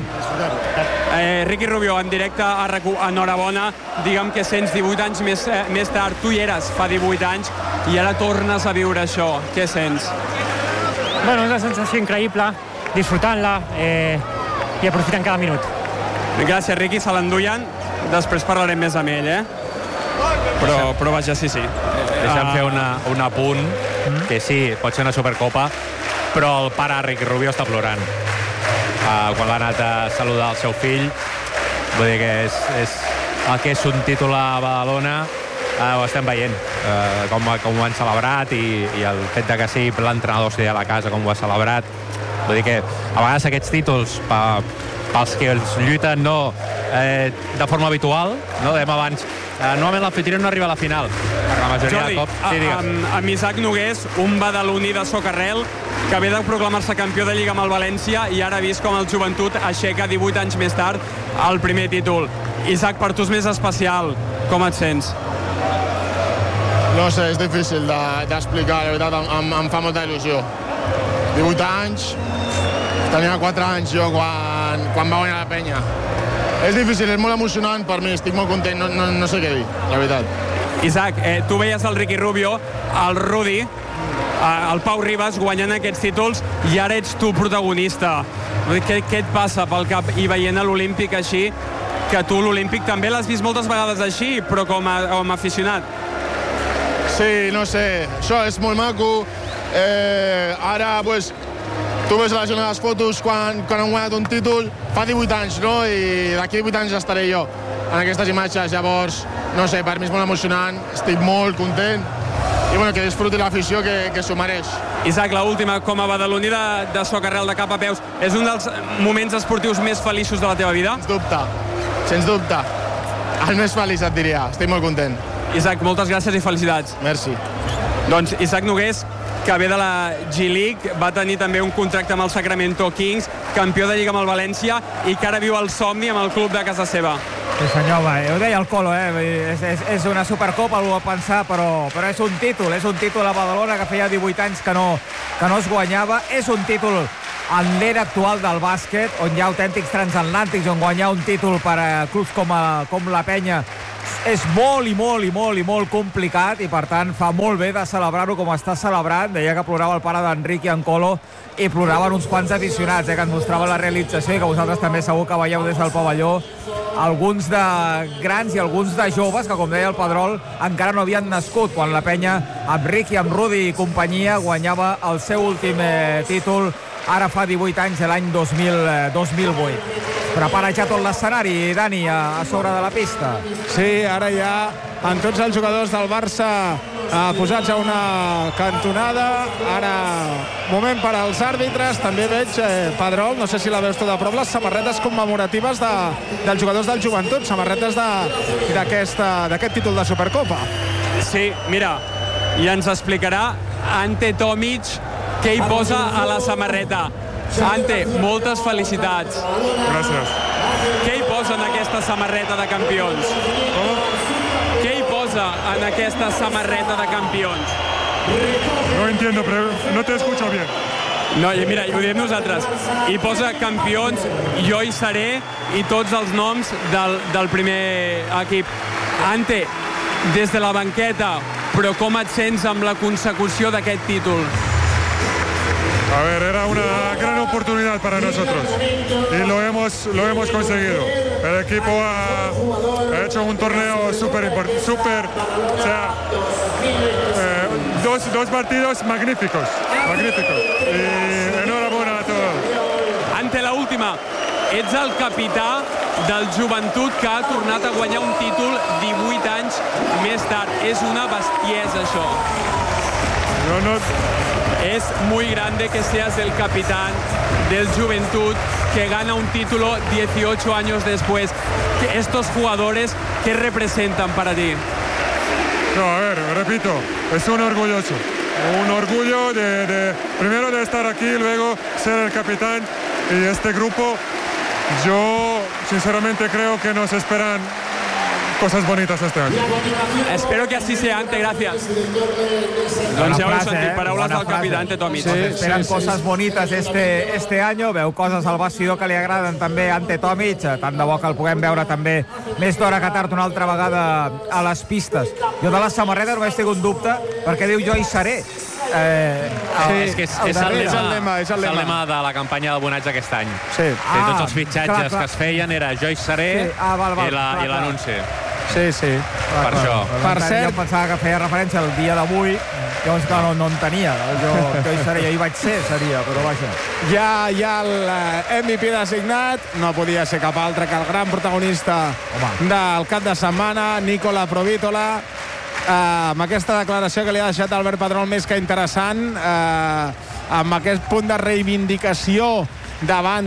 Riqui Rubió, en directe a RAC1, enhorabona. Digue'm que sents 18 anys més tard. Tu hi eres fa 18 anys i ara tornes a viure això. Què sents? Bueno, és una sensació increïble, disfrutant-la i aprofitant cada minut. Gràcies, Riqui, se l'enduien. Després parlarem més amb ell, Però vaja, sí. Deixa'm fer un apunt, que sí, pot ser una Supercopa, però el pare Riqui Rubió està plorant. Quan l'ha anat a saludar el seu fill, vull dir que és el que és un títol a Badalona, ho estem veient, com ho han celebrat i el fet que sigui l'entrenador sigui a la casa, com ho ha celebrat. Vull dir que a vegades aquests títols, pels que els lluiten de forma habitual, dèiem abans, normalment l'anfitrió no arriba a la final. La majoria de cops... amb Isaac Nogués, un badaloní de Socarrel, que ve de proclamar-se campió de Lliga amb el València i ara ha vist com el Joventut aixeca 18 anys més tard el primer títol. Isaac, per tu és més especial. Com et sents? No sé, és difícil d'explicar, la veritat, em fa molta il·lusió. 18 anys, tenia 4 anys jo quan va guanyar la Penya. És difícil, és molt emocionant per mi, estic molt content, no sé què dir, la veritat. Isaac, tu veies el Riqui Rubió, el Rudi, el Pau Ribas guanyant aquests títols i ara ets tu protagonista. Què et passa pel cap i veient l'Olímpic així, que tu l'Olímpic també l'has vist moltes vegades així, però com a aficionat? Sí, no sé, això és molt maco. Ara, pues, tu ves les fotos quan han guanyat un títol fa 18 anys, no? I d'aquí 18 anys estaré jo. en aquestes imatges. Llavors, no sé, per mi és molt emocionant, estic molt content i bueno, que disfruti l'afició que s'ho mereix. Isaac, l'última, com a badaloní de Socarrel de cap a peus, és un dels moments esportius més feliços de la teva vida? Sens dubte. El més feliç, et diria. Estic molt content. Isaac, moltes gràcies i felicitats. Merci. Doncs Isaac Nogués, que ve de la G-League, va tenir també un contracte amb el Sacramento Kings, campió de Lliga amb el València i que ara viu el somni amb el club de casa seva. Sí senyor, ho deia el Colo, és una Supercopa, algú va pensar, però és un títol a Badalona que feia 18 anys que no es guanyava, és un títol en l'era actual del bàsquet, on hi ha autèntics transatlàntics, on guanyar un títol per a clubs com la Penya és molt complicat i per tant fa molt bé de celebrar-ho com està celebrant. Deia que plorava el pare d'Enric i en Colo i ploraven uns quants aficionats que ens mostraven la realització i que vosaltres també segur que veieu des del pavelló, alguns de grans i alguns de joves que, com deia el Pedrol, encara no havien nascut quan la Penya, amb Ricky, amb Rudi i companyia, guanyava el seu últim títol ara fa 18 anys, l'any 2008. Prepara ja tot l'escenari, Dani, a sobre de la pista. Sí, ara ja amb tots els jugadors del Barça posats a una cantonada. Ara, moment per als àrbitres. També veig, Pedrol, no sé si la veus tu de prop, les samarretes commemoratives dels jugadors del Joventut, samarretes d'aquest títol de Supercopa. Sí, mira, i ens explicarà Ante Tomic què hi posa a la samarreta. Ante, moltes felicitats. Gràcies. Què hi posa en aquesta samarreta de campions? Què hi posa en aquesta samarreta de campions? No entiendo, pero no te escucho bien. No, mira, ho diem nosaltres. Hi posa campions, jo hi seré, i tots els noms del primer equip. Ante, des de la banqueta, però com et sents amb la consecució d'aquest títol? A ver, era una gran oportunidad para nosotros y lo hemos conseguido. El equipo ha hecho un torneo súper, o sea, dos partidos magníficos y enhorabuena a todos. Ante la última, ets el capità del Joventut que ha tornat a guanyar un títol 18 anys més tard. És una bestiesa, això. Es muy grande que seas el capitán del Juventud que gana un título 18 años después. Estos jugadores, ¿qué representan para ti? No, a ver, repito, es un orgulloso. Un orgullo primero de estar aquí, luego ser el capitán y este grupo. Yo sinceramente creo que nos esperan cosas bonitas este año. Espero que así sea, Ante, gracias. Doncs ja ho heu sentit, paraules del capità Ante Tomic. Esperen coses bonites este año, veu coses al vestidor que li agraden també a Ante Tomic, tant de bo que el puguem veure també més d'hora que tard una altra vegada a les pistes. Jo de la samarreta només tinc un dubte, perquè diu jo hi seré. És que és el lema lema de la campanya d'abonatge aquest any. Sí. Tots els fitxatges que es feien era jo hi seré i l'anunci. Sí. Per això. Per cert, jo pensava que feia referència al dia d'avui, llavors clar, no en tenia. Jo hi seré, jo hi vaig ser, seria, però vaja. Ja el MVP designat, no podia ser cap altre que el gran protagonista del cap de setmana, Nicola Provítola, amb aquesta declaració que li ha deixat Albert Pedrol més que interessant, amb aquest punt de reivindicació davant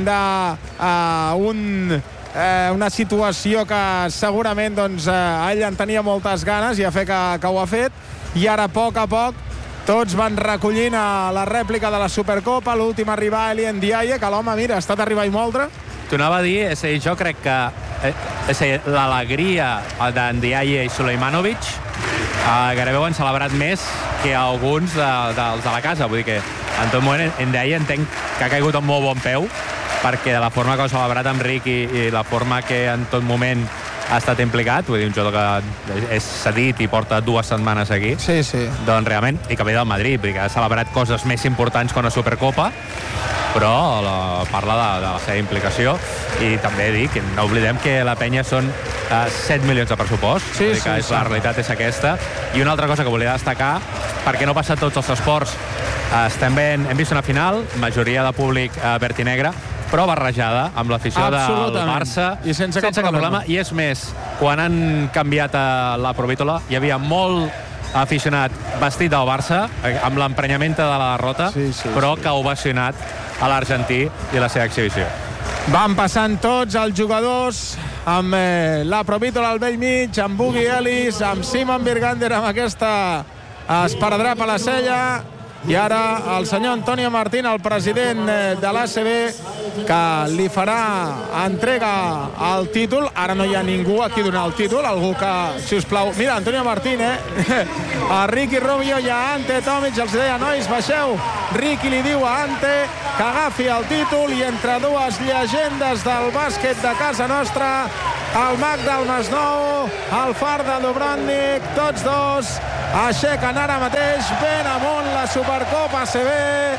una situació que segurament ell en tenia moltes ganes i a fer que ho ha fet, i ara a poc tots van recollint a la rèplica de la Supercopa. L'últim a arribar, Eli Ndiaye, que l'home, mira, ha estat arribar i moldre. T'ho anava a dir, jo crec que l'alegria d'Ndiaye i Sulejmanovic gairebé ho han celebrat més que alguns dels de la casa. Vull dir que en tot moment Ndiaye entenc que ha caigut en molt bon peu, perquè de la forma que ho ha celebrat amb Rick i la forma que en tot moment ha estat implicat, vull dir, un jugador que és cedit i porta 2 setmanes aquí, doncs realment, i que ve del Madrid, vull dir que ha celebrat coses més importants que una Supercopa, però parla de la seva implicació, i també dic, no oblidem que la Penya són 7 milions de pressupost, vull dir que la realitat és aquesta. I una altra cosa que volia destacar, perquè no passa a tots els esports, hem vist una final, majoria de públic verd i negre, però barrejada amb l'afició del Barça, i sense cap problema. I és més, quan han canviat a la Provítola hi havia molt aficionat vestit del Barça amb l'emprenyament de la derrota, però que ha ovacionat a l'argentí i la seva exhibició. Van passant tots els jugadors amb la Provítola al vell mig, amb Bugui Ellis, amb Simon Birgander amb aquesta esparadrap a la cella. I ara el senyor Antonio Martín, el president de l'ACB, que li farà entrega al títol. Ara no hi ha ningú aquí donar el títol, algú que, si us plau... Mira, Antonio Martín, a Ricky Rubio i a Ante Tomic els deia, nois, baixeu. Ricky li diu a Ante que agafi el títol i entre dues llegendes del bàsquet de casa nostra, el mag del Masnou, el far de Dubrovnik, tots dos aixequen ara mateix ben amunt la Supercopa ACB,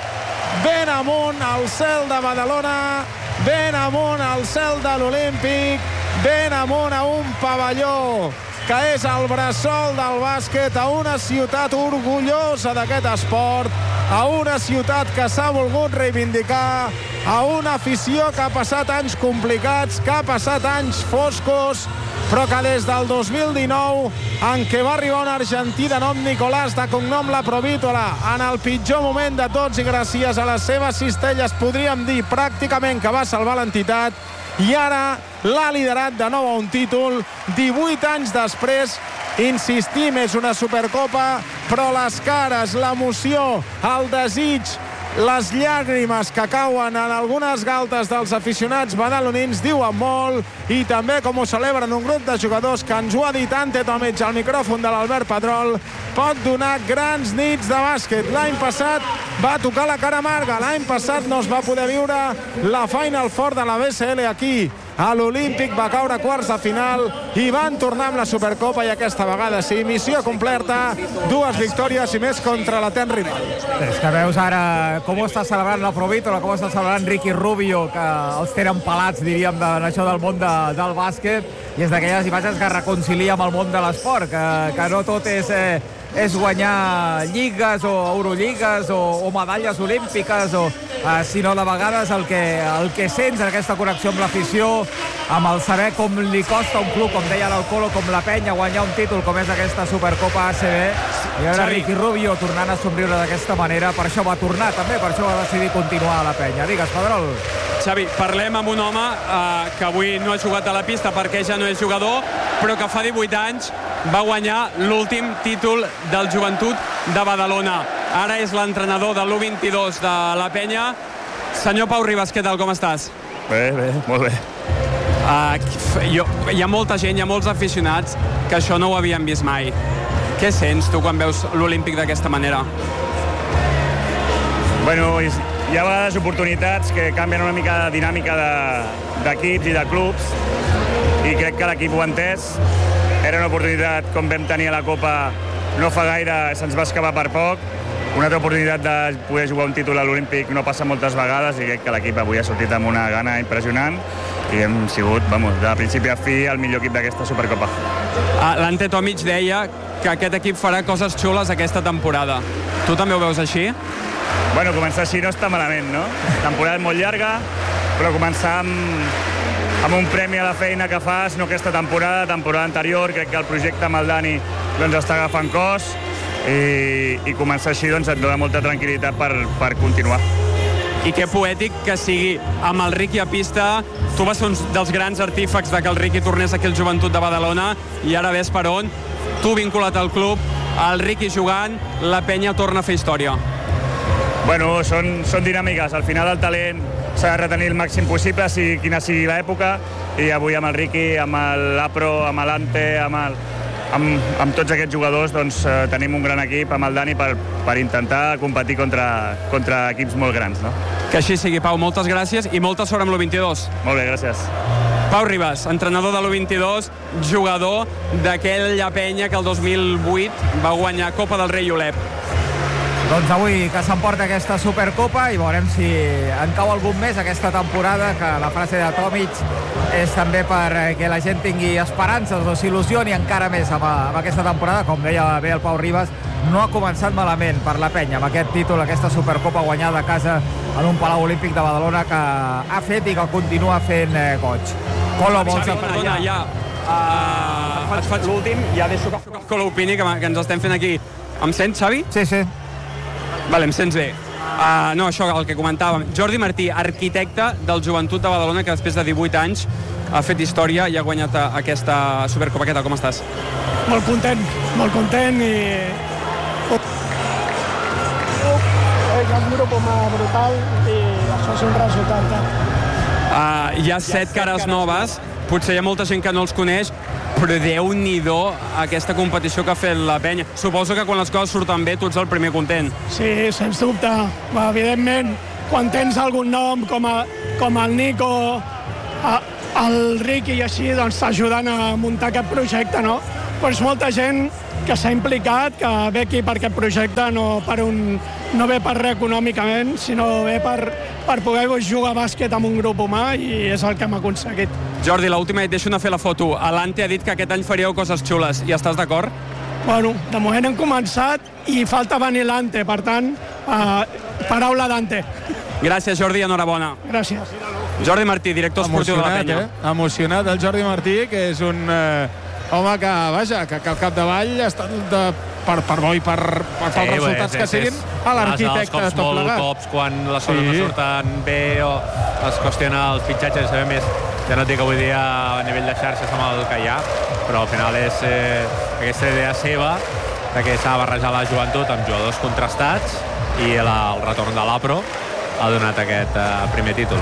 ben amunt al cel de Badalona, ben amunt al cel de l'Olímpic, ben amunt a un pavelló que és el bressol del bàsquet, a una ciutat orgullosa d'aquest esport, a una ciutat que s'ha volgut reivindicar, a una afició que ha passat anys complicats, que ha passat anys foscos, però que des del 2019, en què va arribar un argentí de nom Nicolás, de cognom La Provítola, en el pitjor moment de tots i gràcies a les seves cistelles, podríem dir pràcticament que va salvar l'entitat, i ara l'ha liderat de nou a un títol, 18 anys després. Insistim, és una Supercopa, però les cares, l'emoció, el desig, les llàgrimes que cauen en algunes galtes dels aficionats badalonins diuen molt, i també com ho celebren un grup de jugadors que ens ho ha dit Ante Tomic al micròfon de l'Albert Pedrol, pot donar grans nits de bàsquet. L'any passat va tocar la cara amarga, l'any passat no es va poder viure la Final Four de la BCL aquí. A l'Olímpic va caure a quarts de final i van tornar amb la Supercopa, i aquesta vegada sí, missió completa, 2 victòries i més contra l'etern rival. És que veus ara com està celebrant la Provítola, com està celebrant Ricky Rubio, que els tenen pelats, diríem, en això del món del bàsquet, i és d'aquelles imatges que reconcilia amb el món de l'esport, que no tot és guanyar lligues o Eurolligues o medalles olímpiques, sinó de vegades el que sents en aquesta connexió amb l'afició, amb el saber com li costa un club, com deia l'Alcolo, com la Penya, guanyar un títol com és aquesta Supercopa ACB, i ara Ricky Rubio tornant a somriure d'aquesta manera. Per això va tornar també, per això va decidir continuar a la Penya. Digues, Pedrol. Xavi, parlem amb un home que avui no ha jugat a la pista perquè ja no és jugador, però que fa 18 anys va guanyar l'últim títol del Joventut de Badalona. Ara és l'entrenador de l'U22 de la Penya. Senyor Pau Ribas, què tal, com estàs? Bé, molt bé. Hi ha molta gent, hi ha molts aficionats que això no ho havien vist mai. Què sents tu quan veus l'Olímpic d'aquesta manera? Bueno, hi ha vegades oportunitats que canvien una mica la dinàmica d'equips i de clubs, i crec que l'equip ho ha entès. Era una oportunitat, com vam tenir a la Copa no fa gaire, se'ns va escapar per poc. Una altra oportunitat de poder jugar un títol a l'Olímpic no passa moltes vegades, i crec que l'equip avui ha sortit amb una gana impressionant i hem sigut, de principi a fi, el millor equip d'aquesta Supercopa. L'Ante Tomic deia que aquest equip farà coses xules aquesta temporada. Tu també ho veus així? Bueno, començar així no està malament, no? La temporada és molt llarga, però començar amb un premi a la feina que fas, no aquesta temporada anterior, crec que el projecte amb el Dani està agafant cos, i començar així et dona molta tranquil·litat per continuar. I que poètic que sigui amb el Ricky a pista. Tu vas ser un dels grans artífecs de que el Ricky tornés aquí al Joventut de Badalona, i ara ves per on. Tu vinculat al club, el Ricky jugant, la Penya torna a fer història. Bueno, són dinàmiques. Al final el talent s'ha de retenir el màxim possible, quina sigui l'època, i avui amb el Ricky, amb l'Apro, amb l'Ante, amb tots aquests jugadors, tenim un gran equip amb el Dani per intentar competir contra equips molt grans, no? Que així sigui, Pau. Moltes gràcies i molta sort amb l'U22. Molt bé, gràcies. Pau Ribas, entrenador de l'U22, jugador d'aquella Penya que el 2008 va guanyar Copa del Rei i Olep. Doncs avui que s'emporta aquesta Supercopa i veurem si en cau algun més aquesta temporada, que la frase de Tomic és també perquè la gent tingui esperances o s'il·lusioni encara més amb aquesta temporada. Com deia bé el Pau Ribas, no ha començat malament per la penya amb aquest títol, aquesta Supercopa guanyada a casa en un Palau Olímpic de Badalona que ha fet i que continua fent goig. Colo, vols perdona, ja. Et faig l'últim, ja deixo que Colo opini, que ens estem fent aquí. Em sents, Xavi? Sí. Vale, em sents bé. No, això, el que comentàvem. Jordi Martí, arquitecte del Joventut de Badalona, que després de 18 anys ha fet història i ha guanyat aquesta Supercopa. Què tal, com estàs? Molt content i... un grup brutal i això és un resultat. Hi ha 7 cares noves, potser hi ha molta gent que no els coneix, però Déu-n'hi-do aquesta competició que ha fet la penya. Suposo que quan les coses surten bé tu ets el primer content. Sí, sens dubte. Evidentment, quan tens algun nom com el Nico, el Ricky i així, doncs t'ajuden a muntar aquest projecte, no? Però és molta gent que s'ha implicat, que ve aquí per aquest projecte, no ve per res econòmicament, sinó ve per poder jugar a bàsquet amb un grup humà, i és el que hem aconseguit. Jordi, l'última, et deixo anar a fer la foto. L'Ante ha dit que aquest any faríeu coses xules, i estàs d'acord? Bueno, de moment hem començat i falta venir l'Ante, per tant, paraula d'Ante. Gràcies, Jordi, enhorabona. Gràcies. Jordi Martí, director esportiu de la penya. Emocionat el Jordi Martí, que és un home que, vaja, que al capdavall està per bo i pels resultats que siguin a l'arquitecte de tot plegat. Cops quan les coses no surten bé o es qüestiona els fitxatges, sabem més. Ja no et dic avui dia a nivell de xarxes amb el que hi ha, però al final és aquesta idea seva que s'ha de barrejar la joventut amb jugadors contrastats, i el retorn de l'Apro ha donat aquest primer títol.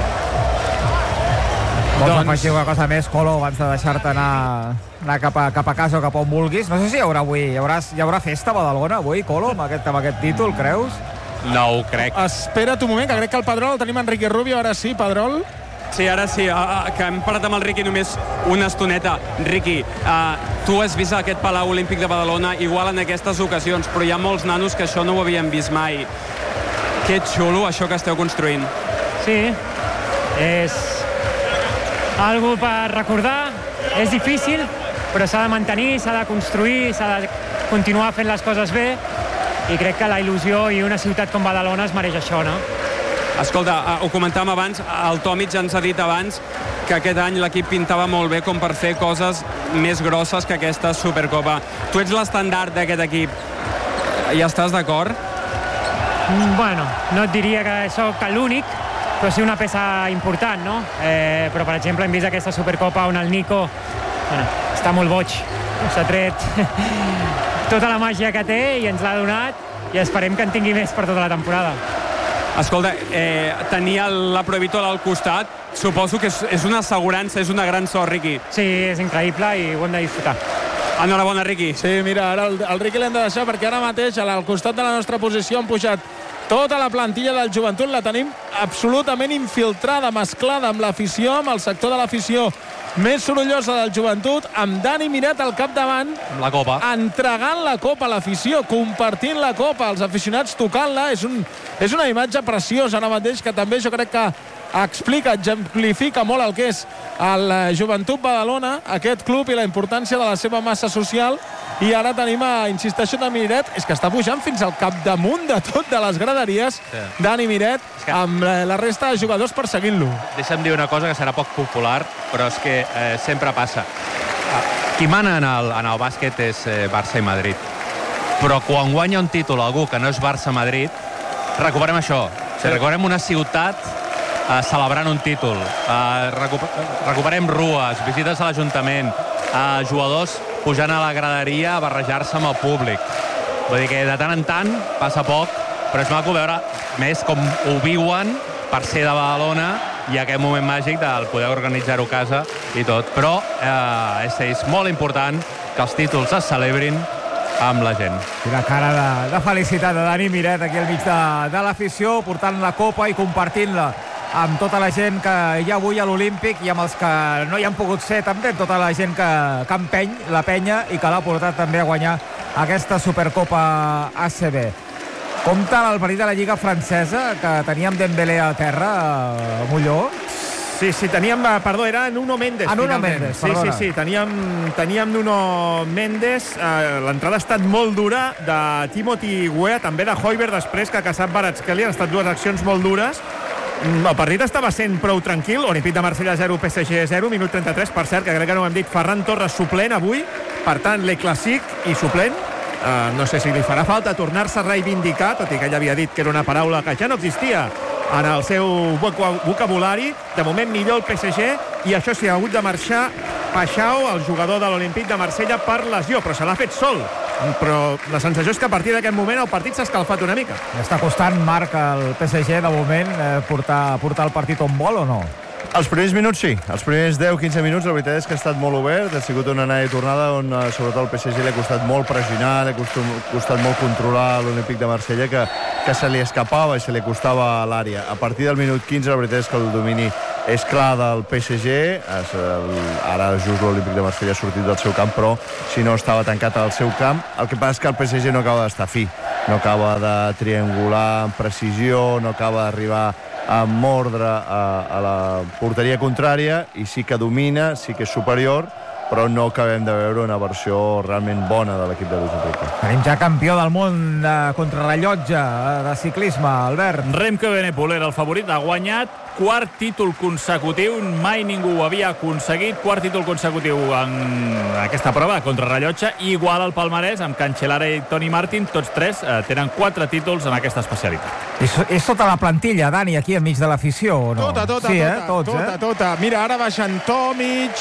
Vols afegir una cosa més, Colo, abans de deixar-te anar cap a casa o cap on vulguis? No sé si hi haurà avui, hi haurà festa a Badalona avui, Colo, amb aquest títol, creus? No ho crec. Espera't un moment, que crec que el Pedrol el tenim en Ricky Rubio, ara sí, Pedrol. Sí, ara sí, que hem parlat amb el Ricky només una estoneta. Ricky, tu has vist aquest Palau Olímpic de Badalona igual en aquestes ocasions, però hi ha molts nanos que això no ho havien vist mai. Que xulo això que esteu construint. Sí, és algo per recordar, és difícil, però s'ha de mantenir, s'ha de construir, s'ha de continuar fent les coses bé, i crec que la il·lusió i una ciutat com Badalona es mereix això, no? Escolta, ho comentàvem abans, el Tomic ja ens ha dit abans que aquest any l'equip pintava molt bé com per fer coses més grosses que aquesta Supercopa. Tu ets l'estandard d'aquest equip. Hi estàs d'acord? Bueno, no et diria que sóc l'únic, però sí una peça important, no? Però, per exemple, hem vist aquesta Supercopa on el Nico està molt boig. S'ha tret tota la màgia que té i ens l'ha donat, i esperem que en tingui més per tota la temporada. Escolta, tenir la Provítola al costat, suposo que és una assegurança, és una gran sort, Ricky. Sí, és increïble i ho hem de disfrutar. Enhorabona, Ricky. Sí, mira, ara el Ricky l'hem de deixar perquè ara mateix al costat de la nostra posició han pujat tota la plantilla del Joventut, la tenim absolutament infiltrada, mesclada amb l'afició, amb el sector de l'afició més sorollosa del Joventut, amb Dani Miret al capdavant, amb la copa, entregant la copa a l'afició, compartint la copa, els aficionats tocant-la. És una imatge preciosa ara mateix, que també jo crec que explica, exemplifica molt el que és el Joventut Badalona, aquest club, i la importància de la seva massa social. I ara tenim, insisteixo, Dani Miret, és que està pujant fins al capdamunt de tot de les graderies, sí. Dani Miret, amb la resta de jugadors perseguint-lo. Deixa'm dir una cosa que serà poc popular, però és que sempre passa. Qui mana en el bàsquet és Barça i Madrid. Però quan guanya un títol algú que no és Barça-Madrid, recuperem això. Recuperem una ciutat celebrant un títol. Recuperem rues, visites a l'Ajuntament, jugadors pujant a la graderia a barrejar-se amb el públic. Vull dir que de tant en tant passa poc, però és maco veure més com ho viuen per ser de Badalona i aquest moment màgic del poder organitzar-ho a casa i tot. Però és molt important que els títols es celebrin amb la gent. I la cara de felicitat de Dani Miret aquí al mig de l'afició, portant la copa i compartint-la amb tota la gent que hi ha avui a l'Olímpic i amb els que no hi han pogut ser també, tota la gent que empeny la penya i que l'ha portat també a guanyar aquesta Supercopa ACB. Compte el partit de la Lliga Francesa, que teníem Dembélé a terra, a Molló. Sí, teníem, perdó, era Nuno Mendes. Nuno Mendes, perdona. Sí, teníem Nuno Mendes. L'entrada ha estat molt dura de Timothy Weah, també de Højbjerg, després que ha caçat Kvaratskhelia. Han estat dues accions molt dures. El partit estava sent prou tranquil. Olímpic de Marsella 0, PSG 0, minut 33. Per cert, que crec que no ho hem dit, Ferran Torres suplent avui. Per tant, Le Classic i suplent. No sé si li farà falta tornar-se a reivindicar, tot i que ell havia dit que era una paraula que ja no existia en el seu vocabulari. De moment millor el PSG, i això sí, ha hagut de marxar Paixao, el jugador de l'Olímpic de Marsella, per lesió, però se l'ha fet sol. Però la sensació és que a partir d'aquest moment el partit s'ha escalfat una mica. Està costant, Marc, el PSG de moment portar el partit on vol o no? Els primers minuts sí, els primers 10-15 minuts la veritat és que ha estat molt obert, ha sigut una anada i tornada on sobretot el PSG li ha costat molt pressionar, li ha costat molt controlar l'Olímpic de Marsella, que se li escapava i se li acostava a l'àrea. A partir del minut 15 la veritat és que el domini és clar del PSG, ara just l'Olímpic de Marsella ha sortit del seu camp, però si no estava tancat al seu camp. El que passa és que el PSG no acaba d'estar fi, no acaba de triangular amb precisió, no acaba d'arribar a mordre a la porteria contrària, i sí que domina, sí que és superior, però no acabem de veure una versió realment bona de l'equip de Luis Enrique. Tenim ja campió del món de contrarrellotge de ciclisme, Albert. Remco Evenepoel, el favorit, ha guanyat quart títol consecutiu, mai ningú ho havia aconseguit, quart títol consecutiu en aquesta prova de contrarrellotge, igual al palmarès amb Cancellara i Tony Martin, tots tres tenen 4 títols en aquesta especialitat. És tota la plantilla, Dani, aquí enmig de l'afició, o no? Tota. Sí, tota. Mira, ara baixen Tomic,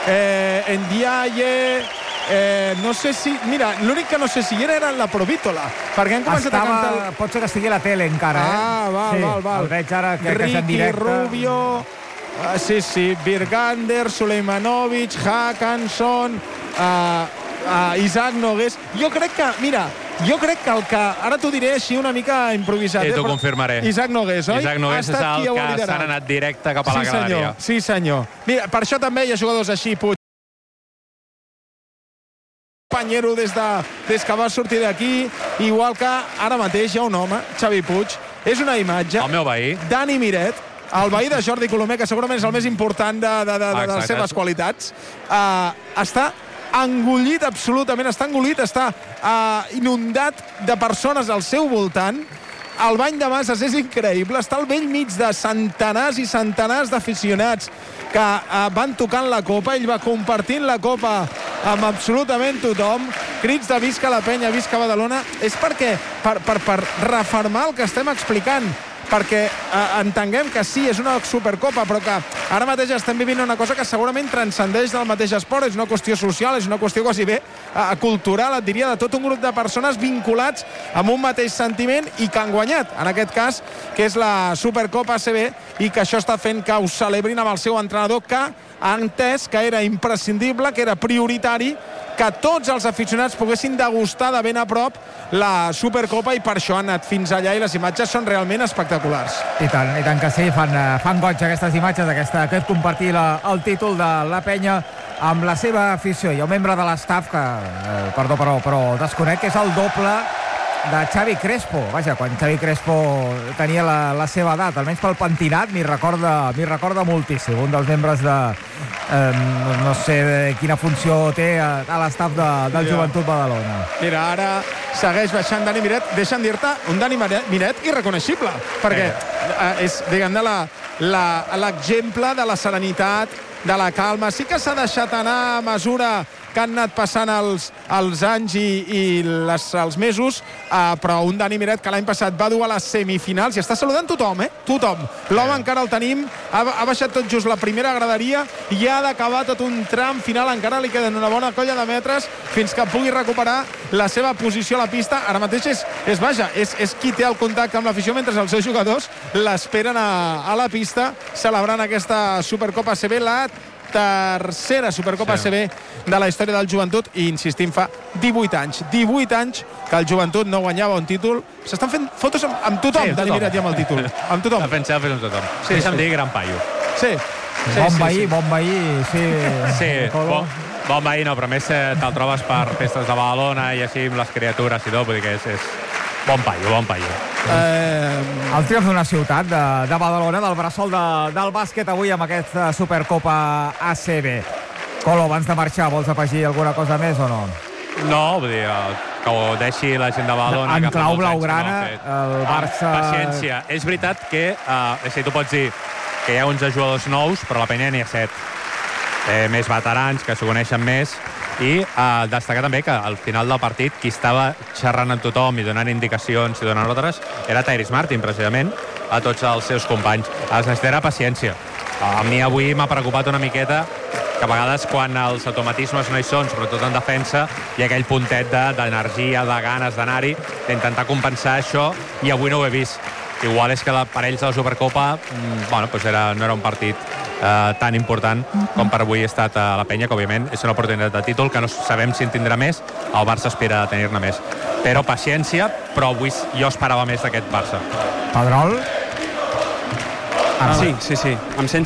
Ndiaye, no sé si... Mira, l'únic que no sé si era la Provítola, perquè han començat a cantar... Pot ser que estigui a la tele encara, Val. El veig ara que és en Ricky directe. Rubio, sí, Birgander, Suleimanovic, Haakanson, Isaac Nogués. Jo crec que el que... Ara t'ho diré així una mica improvisat. T'ho confirmaré. Isaac Nogués, oi? Isaac Nogués és el que s'han anat directe cap a la graderia. Sí, senyor. Mira, per això també hi ha jugadors així, Puig. Panyero des que va sortir d'aquí, igual que ara mateix hi ha un home, Xavi Puig, és una imatge. El meu veí. Dani Miret, el veí de Jordi Colomer, que segurament és el més important de les seves qualitats, està engullit absolutament, està inundat de persones al seu voltant. El bany de masses és increïble, està al vell mig de centenars i centenars d'aficionats que van tocant la copa, ell va compartint la copa amb absolutament tothom, crits de visca la penya, visca Badalona. És perquè, per refermar el que estem explicant, perquè entenguem que sí, és una supercopa, però que ara mateix estem vivint una cosa que segurament transcendeix del mateix esport, és una qüestió social, és una qüestió quasi bé cultural, et diria, de tot un grup de persones vinculats amb un mateix sentiment i que han guanyat, en aquest cas, que és la Supercopa ACB, i que això està fent que ho celebrin amb el seu entrenador, que ha entès que era imprescindible, que era prioritari, que tots els aficionats poguessin degustar de ben a prop la Supercopa, i per això han anat fins allà, i les imatges són realment espectaculars. I tant que sí, fan goig aquestes imatges, aquest compartir el títol de la penya amb la seva afició. Hi ha un membre de l'estaf que, perdó, però desconec, que és el doble de Xavi Crespo. Vaja, quan Xavi Crespo tenia la seva edat, almenys pel pentinat, m'hi recorda moltíssim. Un dels membres de... no sé quina funció té a l'estaf del Joventut Badalona. Mira, ara segueix baixant Dani Miret. Deixa'm dir-te, un Dani Miret irreconeixible, perquè és, diguem-ne, l'exemple de la serenitat, de la calma. Sí que s'ha deixat anar a mesura que han anat passant els anys i els mesos, però un Dani Miret que l'any passat va dur a les semifinals i està saludant tothom, tothom. L'home encara el tenim, ha baixat tot just la primera graderia i ha d'acabar tot un tram final, encara li queden una bona colla de metres fins que pugui recuperar la seva posició a la pista. Ara mateix és qui té el contacte amb l'afició, mentre els seus jugadors l'esperen a la pista celebrant aquesta Supercopa ACB, la tercera Supercopa ACB de la història del Joventut, i insistim, fa 18 anys que el Joventut no guanyava un títol. S'estan fent fotos amb tothom, Dani Miret, i amb el títol, amb tothom. Fent selfies amb tothom. Deixa'm dir, gran paio. Bon veí, sí. Sí, bon veí no, però més te'l trobes per festes de Badalona i així amb les criatures i tot, vull dir que Bon paio. El triomf d'una ciutat de Badalona, del bressol del bàsquet avui amb aquesta Supercopa ACB. Colo, abans de marxar, vols afegir alguna cosa més o no? No, vull dir, que ho deixi la gent de Badalona. En clau blaugrana, el Barça... Paciència. És veritat que, tu pots dir que hi ha 11 jugadors nous, però a la penya n'hi ha 7. Més veterans, que s'ho coneixen més, i destacar també que al final del partit qui estava xerrant amb tothom i donant indicacions i donant ordres era Tyrese Martin, precisament, a tots els seus companys. Es necessitarà paciència. A mi avui m'ha preocupat una miqueta que a vegades quan els automatismes no hi són, sobretot en defensa, hi ha aquell puntet d'energia, de ganes d'anar-hi, d'intentar compensar això, i avui no ho he vist. Igual és que per ells de la Supercopa no era un partit tan important com per avui ha estat a la penya, que òbviament és una oportunitat de títol que no sabem si en tindrà més. El Barça aspira a tenir-ne més. Però paciència, però avui jo esperava més d'aquest Barça. Pedrol? Sí. Em sents